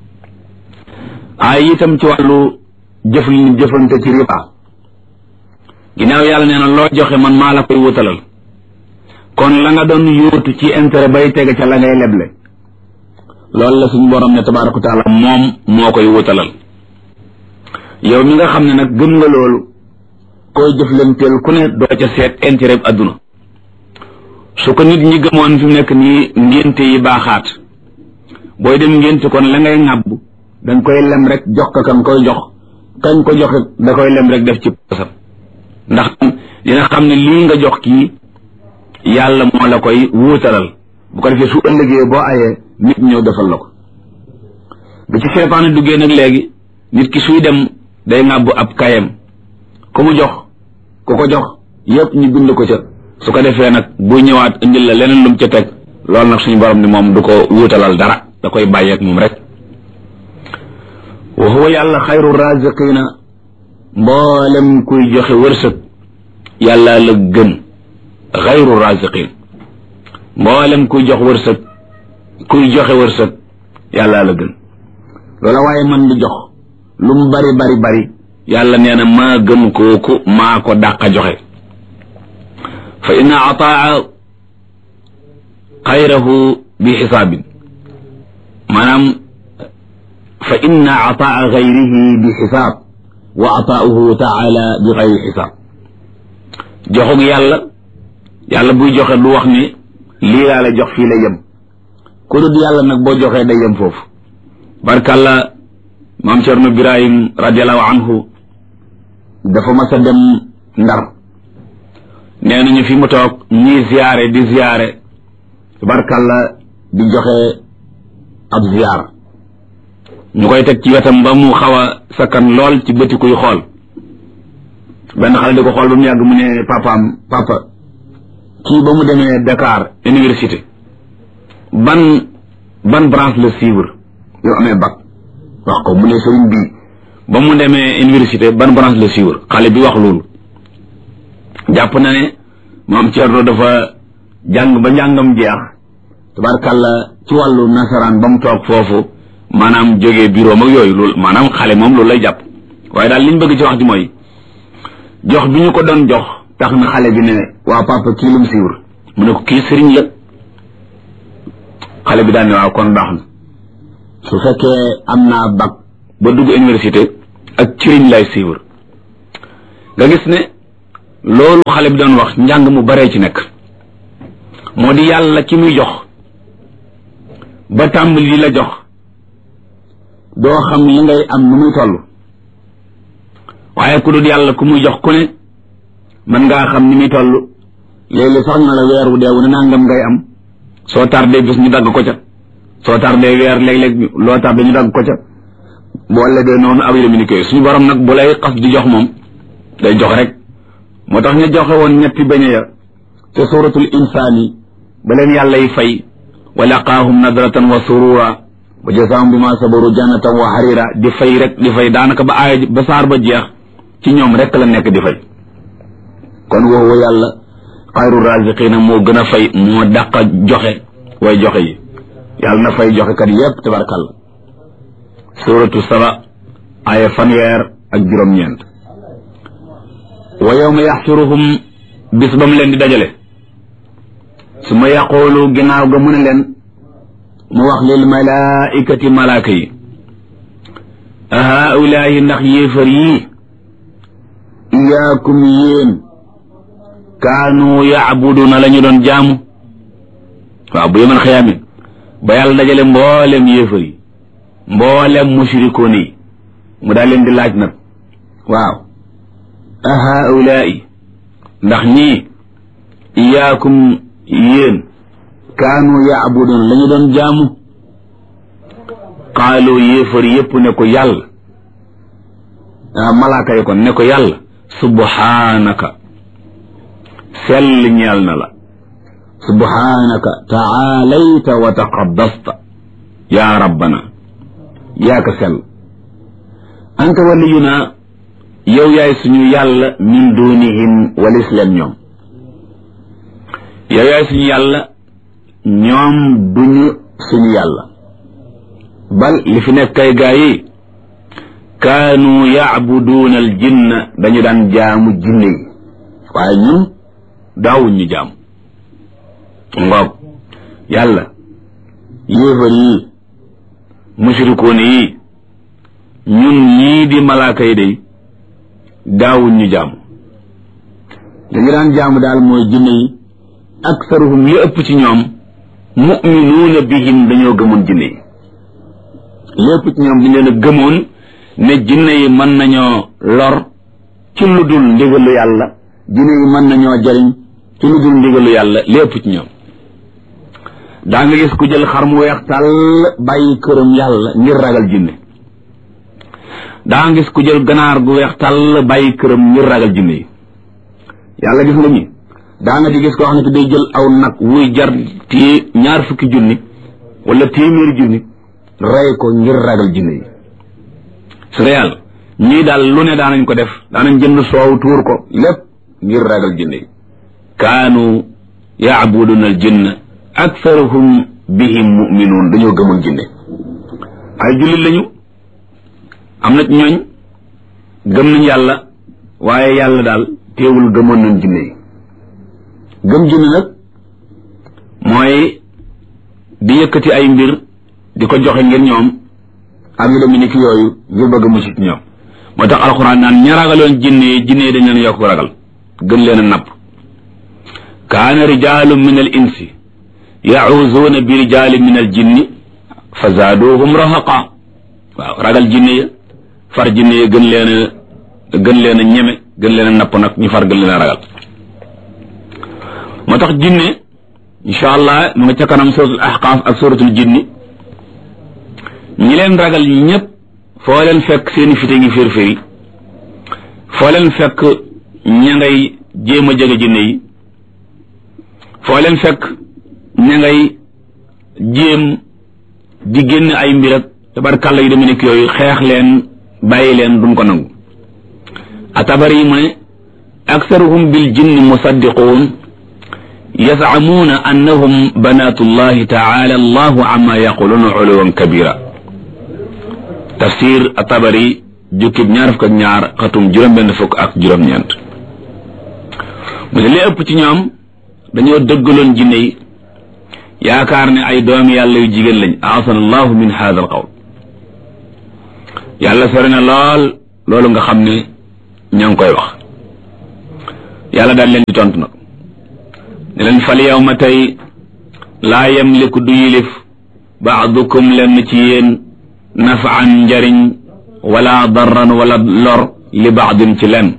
ay itam ci wàllu jëf li jëfante ci riba ginnaaw yàlla nee na loo joxe man maa la koy wutalal kon la nga doon yóotu ci intérêt bay tege ca la ngay leble loolu la suñu borom ne tabaaraka taala moom moo koy wutalal yow mi nga xam ne nag gëm nga loolu koy jëflanteel ku ne doo ca seet intérêt bi adduna su ko nit ñi gëmoon fi mu nekk nii ngénte yi baaxaat booy dem ngénte kon la ngay ŋàbb danga koy lem rek jox ko kan koy jox kañ ko joxe da koy lem rek def ci posam ndax dina xam ne lii nga jox kii yàlla moo la koy wuutalal bu ko defee su ëllëgee boo ayee nit ñëw defal la ko bi ci seytaane duggee nag léegi nit ki suy dem day ŋàbb ab kayam ku mu jox ku ko jox yépp ñu bind ko ca su ko defee nag bu ñëwaat indil la leneen lu mu ca teg loolu nag suñu borom ni moom du ko wuutalal dara da koy bàyyeeg moom rek wa huwa yàlla xayru raziqina mboolem kuy joxe wërsëg yàlla la gën xayru raziqin mboolem kuy jox wërsëg kuy joxe wërsëg yàlla la gën loola waaye man di jox lu mu bari bari bari yàlla nee na maa gën kooku maa ko dàqa joxe fa inna ataa xayrahu bi xisaabin maanaam fa inna ataa xayrihi bi xisaab wa ataauhu taala bi xayri xisaab joxug yàlla yàlla buy joxe du wax ni lii laa la jox fii la yem ku dul yàlla nag boo joxee day yem foofu barkàlla maam Cerno Birahim radiallahu anhu dafa mas a dem Ndar nee nañu fi mu toog ñii ziyaare di ziyaare barkàlla di joxe ab ziyaar ñu koy teg ci wetam ba mu xaw a sakkan lool ci bëti kuy xool benn xale di ko xool ba mu yàgg mu ne papaam papa kii ba mu demee Dakar université ban ban branche la suivre yow amee bac wax ko mu ne sëriñ bii ba mu demee université ban branche la suivre xale bi wax loolu jàpp na ne maam Thierno dafa jàng ba njàngam jeex tabarkàlla ci wàllu nasaraan ba mu toog foofu maanaam jógee bureau ak yooyu loolu maanaam xale moom loolu lay jàpp waaye daal li ñu bëgg ci wax ji mooy jox bi ñu ko doon jox tax na xale bi ne waaw papa kii lu mu suivre mu ne ko kii sëriñ la xale bi daal ne waaw kon baax na su fekkee am naa bac ba dugg université ak ciriñ lay suivre nga gis ne loolu xale bi doon wax njàng mu baree ci nekk moo di yàlla ci muy jox ba tàmbali li la jox doo xam li ngay am nu muy toll waaye ku dul yàlla ku muy jox ku ne mën ngaa xam ni muy toll léeg-léeg sax ñu la weer wu deewu ne nangam ngay am soo tardé bis ñu dagg ko ca soo tardé weer léeg-léeg loo tardé ñu dagg ko ca boo legee noonu aw yi ni koy suñu borom nag bu lay xas di jox moom day jox rek moo tax ñu joxe woon ñetti beñe ya te suratul insaani ba leen yàlla yi fay wa laqaahum nadratan wa surura wa jazaahum bima sabaru jannatan wa harira di fay rek di fay daanaka ba aaya ba saar ba jeex ci ñoom rek la nekk di fay kon woowu yàlla xayru raziqina moo gën a fay moo dàq joxe way joxe yi yàlla na fay joxe kat yépp tabarkalla suratu saba aaya fanweer ak juróom-ñeent wa yawma yaxshuruhum bis ba mu leen di dajale su ma yaqoolu ginnaaw ga mu ne leen mu wax lil malaikati malaaka yi a haulaayi ndax yéefar yii iyaakum yéen kaanu yaabuduna la ñu doon jaamu waaw bu yemal xiyaami ba yàlla dajale mboolem yéefar yi mboolem mushrikoon yi mu daal leen di laaj nag waaw a haulaayi ndax ñii iyaakum yéen kaanu yaabuduna la ñu doon jaamu qaalu yéefar yépp ne ko yàlla malaaka yi kon ne ko yàlla subhaanaka sell ñeel na la subhaanaka taalayta wa taqaddasta yaa rabbana yaa ka sell anta waliyuna yow yaay suñu yàlla min dunihim walis leen ñoom yow yaay suñu yàlla ñoom duñu suñu yàlla bal li fi nekk kay gaa yi kaanu yaabuduuna al jinna dañu daan jaamu jinne yi waaye ñun daawuñ ñu jaamu ngoog yàlla yéefar yi mushrikoon yi ñun ñii di malaaka yi day daawuñ ñu jaamu dañu daan jaamu daal mooy jinne yi aksaruhum li ëpp ci ñoom mu'minuuna bihim dañoo gëmoon jinne yi li ëpp ci ñoom dañu leen a gëmoon ne jinne yi mën nañoo lor ci lu dul ndigalu yàlla jinne yi mën nañoo jariñ ci lu dul ndigalu yàlla lépp ci ñoom daa nga gis ku jël xar mu weex tàll bàyyi këram yàlla ngir ragal jinne daa nga gis ku jël ganaar gu weex tàll bàyyi këram ngir ragal jinne yi yàlla gis nga ñi daa nga di gis koo xam ne day jël aw nag wuy jar téye ñaar fukki junni wala téeméeri junni rey ko ngir ragal jinne yi su yàlla ñii daal lu ne daanañ ko def daanañ jënd soow tuur ko lépp ngir ragal jinne yi kaanu yaabuduna al jinna aktharuhum bihim muminuun dañoo gëmoon jinne ay jullit lañu am na ci ñooñ gëm nañ yàlla waaye yàlla daal teewul gëmoon nañ jinne yi gëm jinne nag mooy di yëkkati ay mbir di ko joxe ngir ñoom ak yu demee ni ki yooyu ngir bëgg mucc ci ñoom moo tax alxuraan naan ña ragaloon jinne yi jinne yi dañ leen yokk ragal gën leen a napp kaana rijaalun min al insi yacuuzuuna bi rijaalin min al jinni fa zaaduuhum rahaqa waaw ragal jinne ya far jinne ya gën leen a gën leen a ñeme gën leen a napp nag ñu far gën leen a ragal moo tax jinne incha allah mu nga ca kanam suratul ahqaaf ak suratul jinni ñi leen ragal ñëpp foo leen fekk seeni fite ngi fér-féri foo leen fekk ña ngay jéem a jege jinne yi foo leen fekk ña ngay jéem di génn ay mbir ak tabarkàlla yu demee nekk yooyu xeex leen bàyyi leen duñ ko nangu atabari yi mu ne aksaruhum bil jinni musaddiquun yazamuuna annahum banatullahi taala allahu amma yaquluuna uluwan kabira tafsir atabari jukkib ñaar fukk ak ñaar xatum juróom-benn fukk ak juróom-ñeent mu ne li ëpp ci ñoom dañoo dëggaloon jinne yi yaakaar ne ay doomi yàlla yu jigéen lañ aasana allahu min hada al qawl yàlla sori na lool loolu nga xam ni ña ngi koy wax. yàlla daal leen di tontu nag ne leen fal yawma tey laa yamliku du yilif baadukum lenn ci yéen nafaan njariñ wala darran wala lor li baadin ci lenn.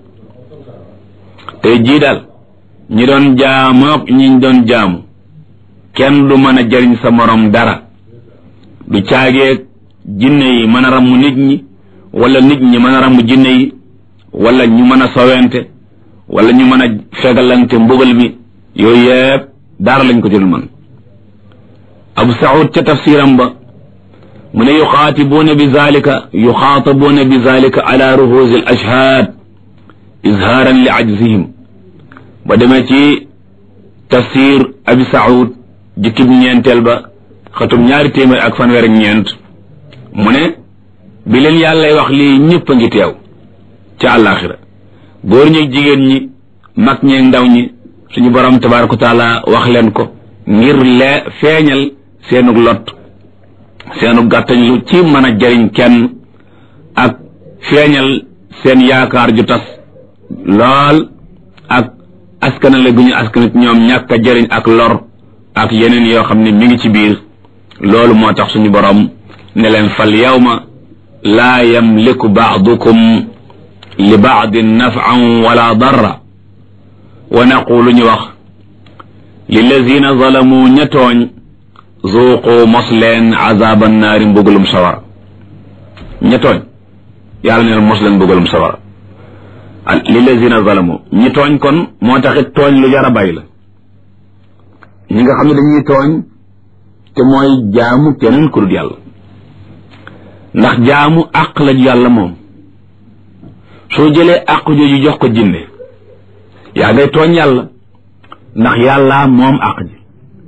tey jii daal ñi doon jaamook ñi doon jaamu kenn du mën a jariñ sa morom dara. du caageeg jinne yi mën a ramm nit ñi wala nit ñi mën a ramm jinne yi wala ñu mën a sowente wala ñu mën a fegalante mbugal mi yooyu yëpp dara lañ ko jël man. Abu Saud ca tafsiram ba mu ne yuxaatibuuna bi zalika yuxaatabuuna bi zalika ala ruhuusi al ashhaad izhaaran li ajzihim. ba demee ci tafsir Abi Saud jukkib ñeenteel ba xatum ñaari téeméer ak fanweer ak ñeent mu ne bi leen yàllay wax lii ñëpp a ngi teew ca àllaaxira góor ñi jigéen ñi mag ñeeg ndaw ñi suñu borom tabaaraka wa taala wax leen ko ngir lee feeñal seenug lot seenu gàttañ lu ci mën a jariñ kenn ak feeñal seen yaakaar ju tas lool ak askanale gu ñu askanit ñoom ñàkk a jariñ ak lor ak yeneen yoo xam ne mi ngi ci biir. loolu moo tax suñu borom ne leen fal yawma laa yamliku baadukum li baadin nafan wala darra wa naqulu ñu wax lillazina zalamu ña tooñ zuuqu mos leen azaban naari mbugalum sawara. ña tooñ yàlla ne leen mos leen mbugalum sawara lillazina zalamu ñi tooñ kon moo taxit tooñ lu jar a bàyyi la. ñi nga xam ne dañuy tooñ te mooy jaamu keneen ku dul yàlla ndax jaamu àq la yàlla moom. soo jëlee àq jooju jox ko jinne yaa ngay tooñ yàlla ndax yàlla moom àq ji.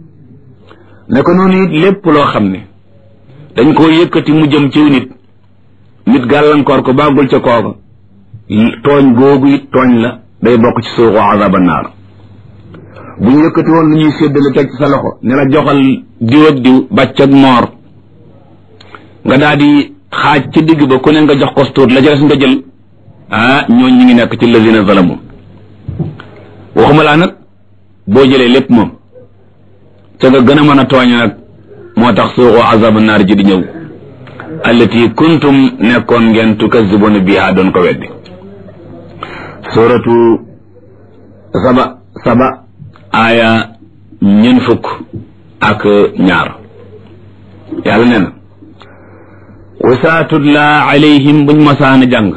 ne ko noonu it lépp loo xam ne dañ koo yëkkati mu jëm ciw nit nit gàllankoor ko bàggul ca kooka tooñ googu it tooñ la day bokk ci suuxu azaba naar. bu ñu yëkkati woon lu ñuy séddale teg ci sa loxo ne la joxal diw ak diw bàcc ak moor nga daal di xaaj ci digg ba ku ne nga jox ko tuut la jëles nga jël ah ñooñ ñi ngi nekk ci lazina zalamu. waxuma laa nag boo jëlee lépp moom ca nga gën a mën a tooñ nag moo tax suuxu azabu naar ji di ñëw allati kuntum nekkoon ngeen tukazzibuna biha doon ko weddi. suratu saba saba aaya ñeent fukk ak ñaar yàlla nee na wa saa tutla alayhim buñ masaana jàng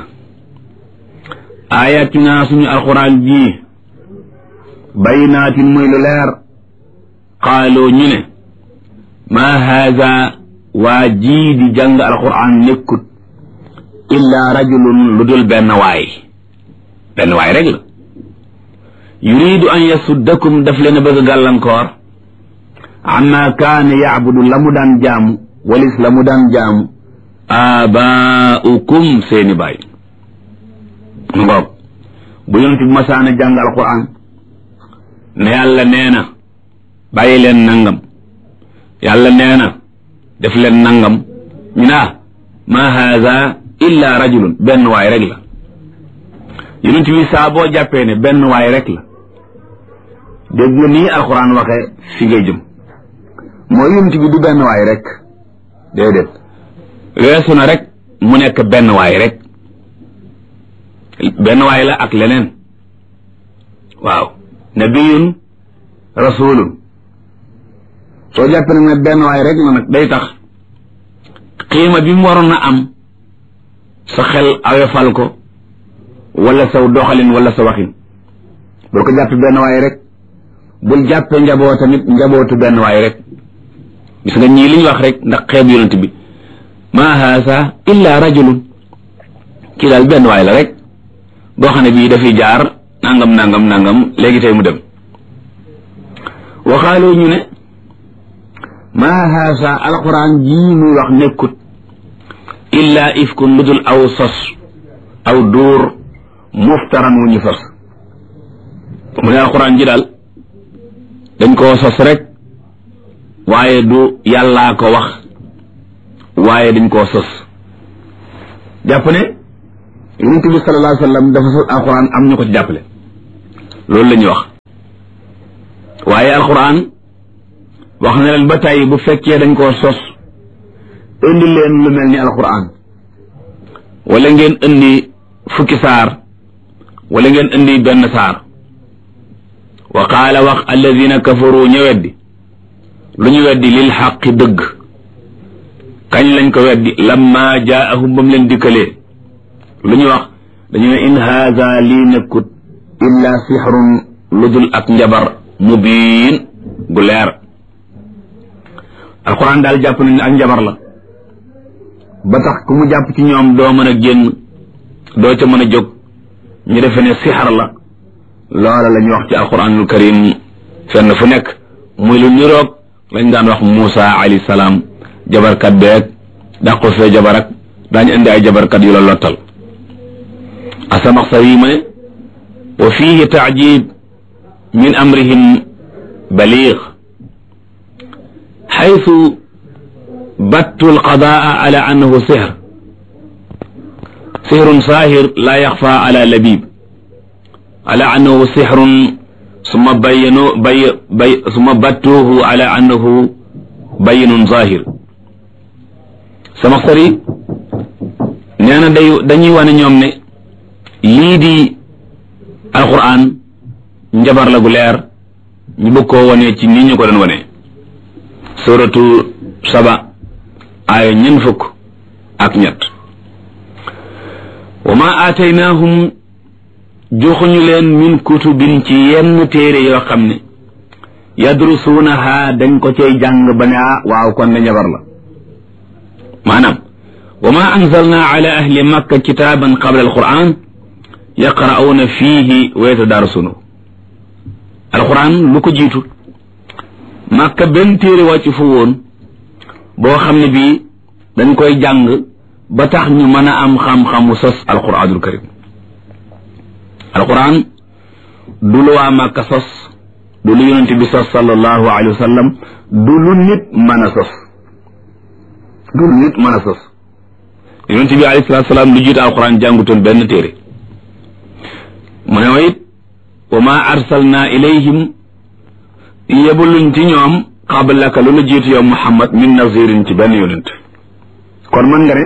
ayatina suñu alxuraan ji baynaatin muy lu leer qaaloo ñu ne maa haada waa jii di jàng alxuraan nekkut illa rajulun lu dul benn waay benn waay rek la yuridu an yasuddakum daf leen a bëgg a gàllankoor amma kaana yaabudu la mu daan jaamu walis la mu daan jaamu abaaukum seeni baay. mu ngoog bu yonent bi masaana jàng alquran ne yàlla nee na bàyyi leen nangam yàlla nee na def leen nangam ñu ne ma haada illa rajulun benn waay rek la. yonent bi saa boo jàppee ne benn waay rek la dégg nga nii alxuraan waxee fi ngay jëm mooy yonent bi du benn waay rek déedéet weesu na rek mu nekk benn waay rek benn waay la ak leneen. waaw nabiyun rasulun soo jàppee nag ne benn waay rek la nag day tax xiima bi mu waroon na am sa xel awefal ko wala saw doxalin wala sa waxin bul ko jàppe benn waay rek bul jàppe njaboo tamit njabootu benn waay rek. gis nga ñii liñ wax rek ndax xeeb yonent bi ma haasa illa rajulun kii daal benn waay la rek boo xam ne bii dafay jaar nangam nangam nangam léegi tey mu dem. waxaaloo ñu ne ma haasa alquran jii muy wax nekkut illa ifkun lu dul aw sos aw dóor muftaran wu ñu sos. mu ne alquran ji daal dañ koo sos rek waaye du yàllaa ko wax waaye dañ koo sos. jàpp ne yonent bi sallallahu alayhi wa sallam dafa sos alquran am ñu ko ci jàppale loolu la ñuy wax waaye alquran wax na leen ba tey bu fekkee dañ koo sos indi leen lu mel ni alquran wala ngeen indi fukki saar wala ngeen indi benn saar wa qaala wax alladina kafaru ñu weddi lu ñu weddi lil xaqi dëgg kañ lañ ko weddi lamma jaahum ba mu leen dikkalee lu ñu wax dañu ne in haada lii nekkut illa sixrun lu dul ak njabar mubiin gu leer alquran daal jàpp nañ ne ak njabar la ba tax ku mu jàpp ci ñoom doo mën a génn doo ca mën a jóg ñu defe ne sixar la loola la ñu wax ci alquranul karim fenn fu nekk muy lu niroog lañ daan wax Muusa alayhi salaam jabarkat beeg dàqu fee jabar ak daañu indi ay jabarkat yu la lottal Asamaxsari ma ne wa fiihi taajib min amrihim baliig xaytu battu alqadaa ala annahu sihr sihrun saahir laa yaxfa ala labib ala annahu sihrun summa bayyanu bay bay summa battuhu ala annahu bayyinun zahir Samaxsari nee na day dañuy wane ñoom ne lii di alquran njabar la gu leer ñu bëgg koo wane ci nii ñu ko doon wane suratu saba aaya ñeent fukk ak ñett wa ma aataynaahum joxuñu leen min kutubin ci yenn téere yoo xam ne yadrusuunaha dañ ko cay jàng ba ne ah waaw kon ne njabar la maanaam wa ma anzalna ala ahli makka kitaaban qabla alquran yaqra'uuna fiihi wa yatadarasuunahu alquran lu ko jiitu makka benn téere wàcc fu woon boo xam ne bii dañ koy jàng ba tax ñu mën a am xam-xamu sos alquranul karim alquran du lu waa makka sos du lu yonent bi sos sallallahu alayhi wa sallam du lu nit mën a sos du lu nit mën a sos yonent bi alayhi salaatu salaam lu jiitu alquran jàngutoon benn téere mu ne wa it wa ma arsalna ilayhim yebuluñ ci ñoom qablaka lu la jiitu yow Muhammad min nazirin ci benn yonent kon mën nga ne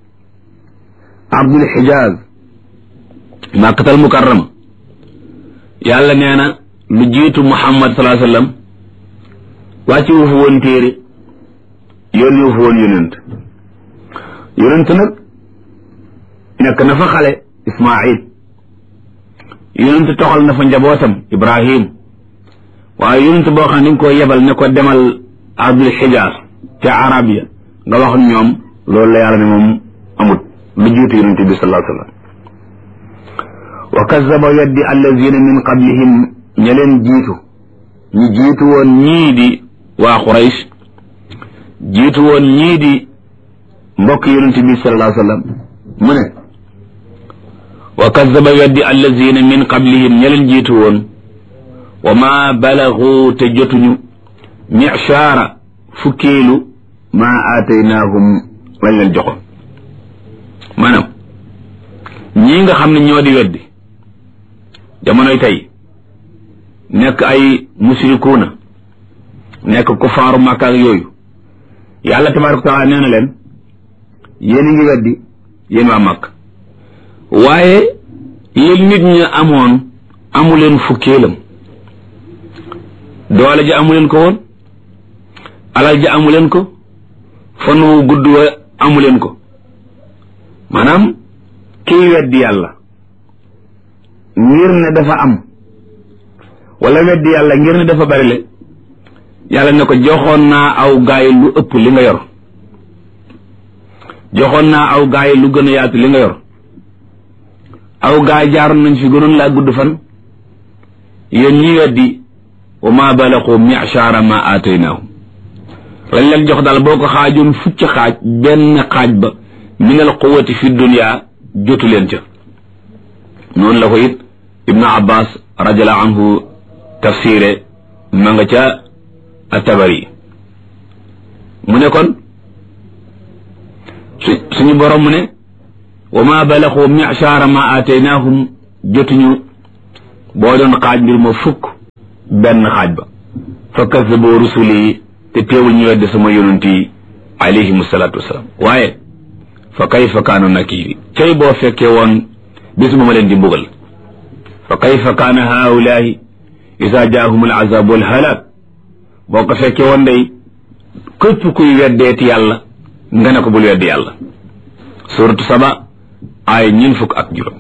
Abdul Xijaaz Makkatal Mukarrama yàlla nee na lu jiitu Muhammad sallallahu alayhi wa sallam wàcci wu fa woon téere yónni wu fa woon yonent yonent nag nekk na fa xale Ismaayil yonent toxal na fa njabootam Ibrahim waaye yonent boo xam ne dañ ko yebal ne ko demal Abdul Xijaaz ca Arabia nga wax ñoom loolu la yàlla ne moom amut lu jiitu yonent bi sallallahu alayhi wa sallam wa kazzaba weddi allazina min qablihim ña leen jiitu ñu jiitu woon ñii di waa Quraysh jiitu woon ñii di mbokk yonent bi sallallahu alayhi wa sallam mu ne wa kazzaba weddi allazina min qablihim ña leen jiitu woon wa ma balagu te jotuñu mi'shara fukkeelu ma aataynaahum lañ leen joxoon maanaam ñii nga xam ne ñoo di weddi jamonoy tey nekk ay musrikuuna nekk kufaaru Makka ak yooyu yàlla tabaaraka wa taala nee na leen yéen a ngi weddi yéen waa Makka waaye yéen nit ñi amoon amuleen fukkeelam doole ji amuleen ko woon alal ji amuleen ko fan wu gudd wa amuleen ko maanaam kiy weddi yàlla ngir ne dafa am wala weddi yàlla ngir ne dafa bari le yàlla ne ko joxoon naa aw gaay lu ëpp li nga yor joxoon naa aw gaay lu gën a yaatu li nga yor aw gaay jaaroon nañ fi gënoon laa gudd fan yéen ñi weddi wa ma balaqu mi'shara ma aataynaahum lañ leen jox daal boo ko xaajoon fukki xaaj benn xaaj ba min al quwwati fi dunya jotu leen ca noonu la ko it ibnu abbas radiallahu anhu tafsire ma nga ca at-Tabari mu ne kon su suñu borom mu ne wa ma balaxu mi'shara ma ataynaahum jotuñu boo doon xaaj mbir ma fukk benn xaaj ba fa kazzabu rusuli te teewul ñu wedde sama yonent yi alayhimu salaatu wasalaam waaye fa kayfa kaana nakiri cay boo fekkee woon bis ma ma leen di mbugal fa kayfa kaana haulaahi isa jaahum al azab wal halak boo ko fekkee woon day képp kuy weddeeti yàlla nga ne ko bul weddi yàlla suratu saba ay ñin fukk ak juróom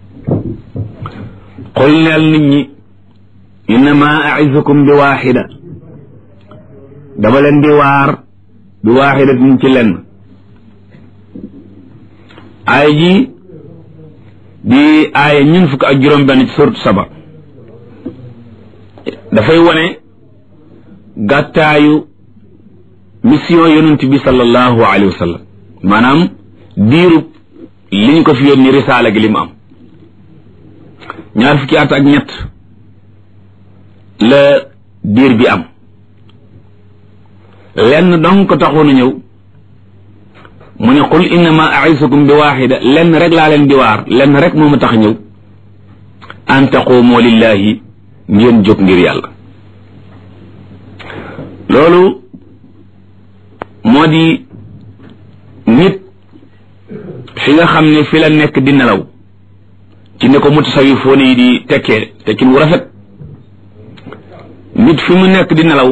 qul neel nit ñi innama a'izukum bi waaxida dama leen di waar bi waaxidatin ci lenn ay ji di ay ñin fukk ak juróom benn ci suratu saba dafay wone gàttaayu mission yonent bi sallallahu alayhi wa sallam maanaam diirub liñ ko fi yónni risaala gi li mu am ñaar fukki at ak ñett la diir bi am lenn dong ko taxoon a ñëw mu ne qul innama a'izukum bi waaxida lenn rek laa leen di waar lenn rek moo ma tax ñëw an taquumu lillahi ngeen jóg ngir yàlla loolu moo di nit fi nga xam ne fi la nekk di nelaw ci ne ko mutasawifoon yi di tekkee tekkin wu rafet nit fi mu nekk di nelaw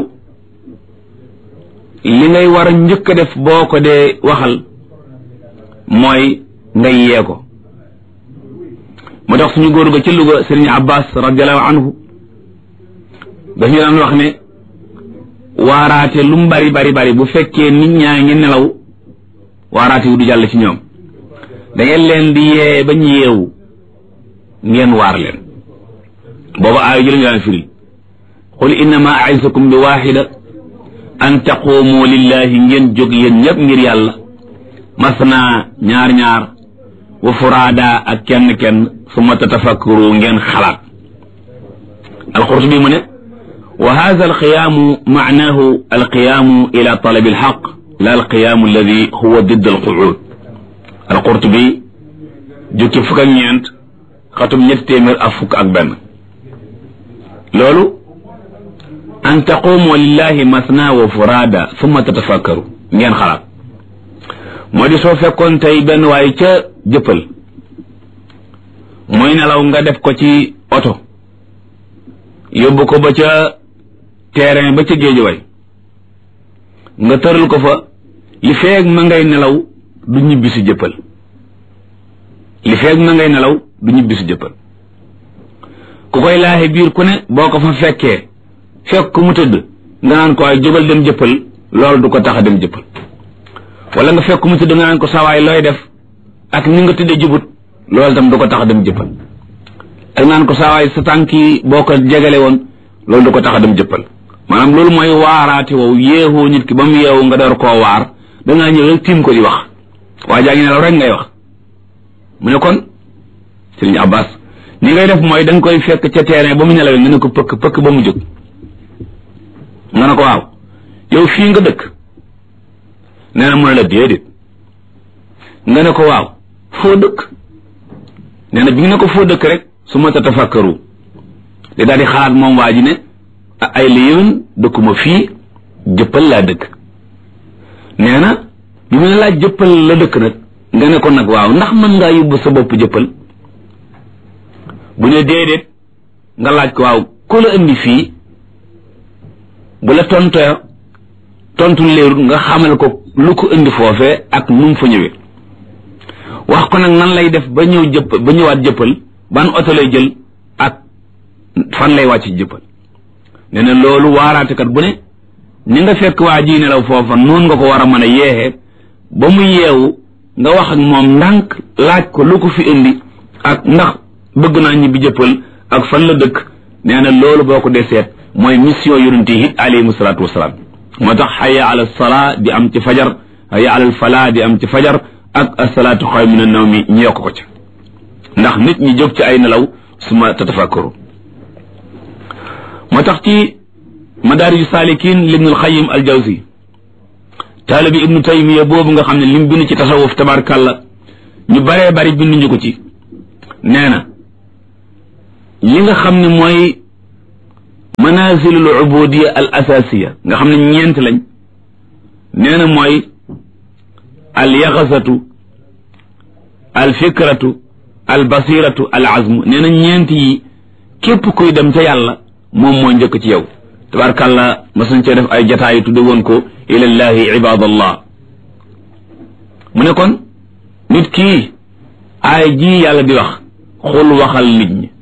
li ngay war a njëkk a def boo ko dee waxal mooy nga yee ko moo tax suñu góor ga ci Louga Sëriñ Abbas radiallahu anhu dañu daan wax ne waaraate lu mu bari bari bari bu fekkee nit ñaa ngi nelaw waaraate wu du jàll ci ñoom da ngeen leen di yee ba ñu yeewu ngeen waar leen booba aayu ji la ñu daan firi qul innama a'izukum bi waaxida an taquumu lillahi ngeen jóg yéen ñëpp ngir yàlla masna ñaar ñaar wa furaada ak kenn kenn summa tatafakkaru ngeen xalaat alqurtubi mu ne wa hadha alqiyaamu maanahu alqiyaamu ila talabi alxaq la alqiyaamu alladi huwa didd alquud alqurtubi jukki fukk ak ñeent xatum ñetti téeméer ak fukk ak benn loolu an taqumu lillahi masna wa furada summa tatafakkaru ngeen xalaat moo di soo fekkoon tey benn waaye ca jëppal muy nelaw nga def ko ci oto yóbbu ko ba ca terrain ba ca géej way nga tëral ko fa li feeg ma ngay nelaw du ñibbi si jëppal li feeg ma ngay nelaw du ñibbi si jëppal ku koy laaxe biir ku ne boo ko fa fekkee fekk ku mu tëdd nga naan ko ay jógal dem jëppal loolu du ko tax a dem jëppal wala nga fekk ku mu tëdd nga naan ko sawaay looy def ak ni nga tëddee jubut loolu tam du ko tax a dem jëppal ak naan ko sawaay sa tànk yi boo ko jegale woon loolu du ko tax a dem jëppal maanaam loolu mooy waaraate wow yeewoo nit ki ba mu yeewu nga door koo waar dangaa ñëw rek tiim ko di wax waa jaa ngi nelaw rek ngay wax mu ne kon Sëriñ Abbas ni ngay def mooy da nga koy fekk ca terrain ba mu nelawee nga ne ko pëkk pëkk ba mu jóg nga ne ko waaw yow fii nga dëkk nee na mu ne la déedéet nga ne ko waaw foo dëkk nee na bi nga ne ko foo dëkk rek su ma tatafakkaru di daal di xalaat moom waa ji ne ay la yéwén dëkkuma fii jëppal laa dëkk nee na bi mu ne laa jëppal la dëkk nag nga ne ko nag waaw ndax mën ngaa yóbbu sa bopp jëppal bu ne déedéet nga laaj ko waaw ku la indi fii bu la tontoya tontu leerul nga xamal ko lu ko indi foofee ak nu mu fa ñëwee wax ko nag nan lay def ba ñëw jëpp ba ñëwaat jëppal ban oto lay jël ak fan lay wàcc jëppal nee na loolu waaraatekat bu ne ni nga fekk waa ji nelaw foofa noonu nga ko war a mën a yeexee ba mu yeewu nga wax ak moom ndànk laaj ko lu ko fi indi ak ndax bëgg naa ñibbi jëppal ak fan la dëkk nee na loolu boo ko dee seet mooy mission yonent yi alayhimu salaatu wasalaam moo tax hayya ala salaa di am ci fajar hayya ala falaa di am ci fajar ak asalaatu xayrun mina nawmi ñu yokk ko ca ndax nit ñi jóg ci ay nelaw suma tatafakkaru moo tax ci madaariju saalikiin libnul xayim al jawzi taalibi ibnu taymiya boobu nga xam ne lim bind ci tasawuf tabarkàlla ñu baree bari binduñu ko ci nee na li nga xam ne mooy manazilul ubudiyya al asasiya nga xam ne ñeent lañ nee na mooy al yaxasatu al fikratu al basiratu al azmu nee na ñeent yi képp kuy dem ca yàlla moom moo njëkk ci yow tabaarkàlla mas nañ cee def ay jataay tudde woon ko ilallahi ibadallah mu ne kon nit kii aay ji yàlla di wax xul waxal nit ñi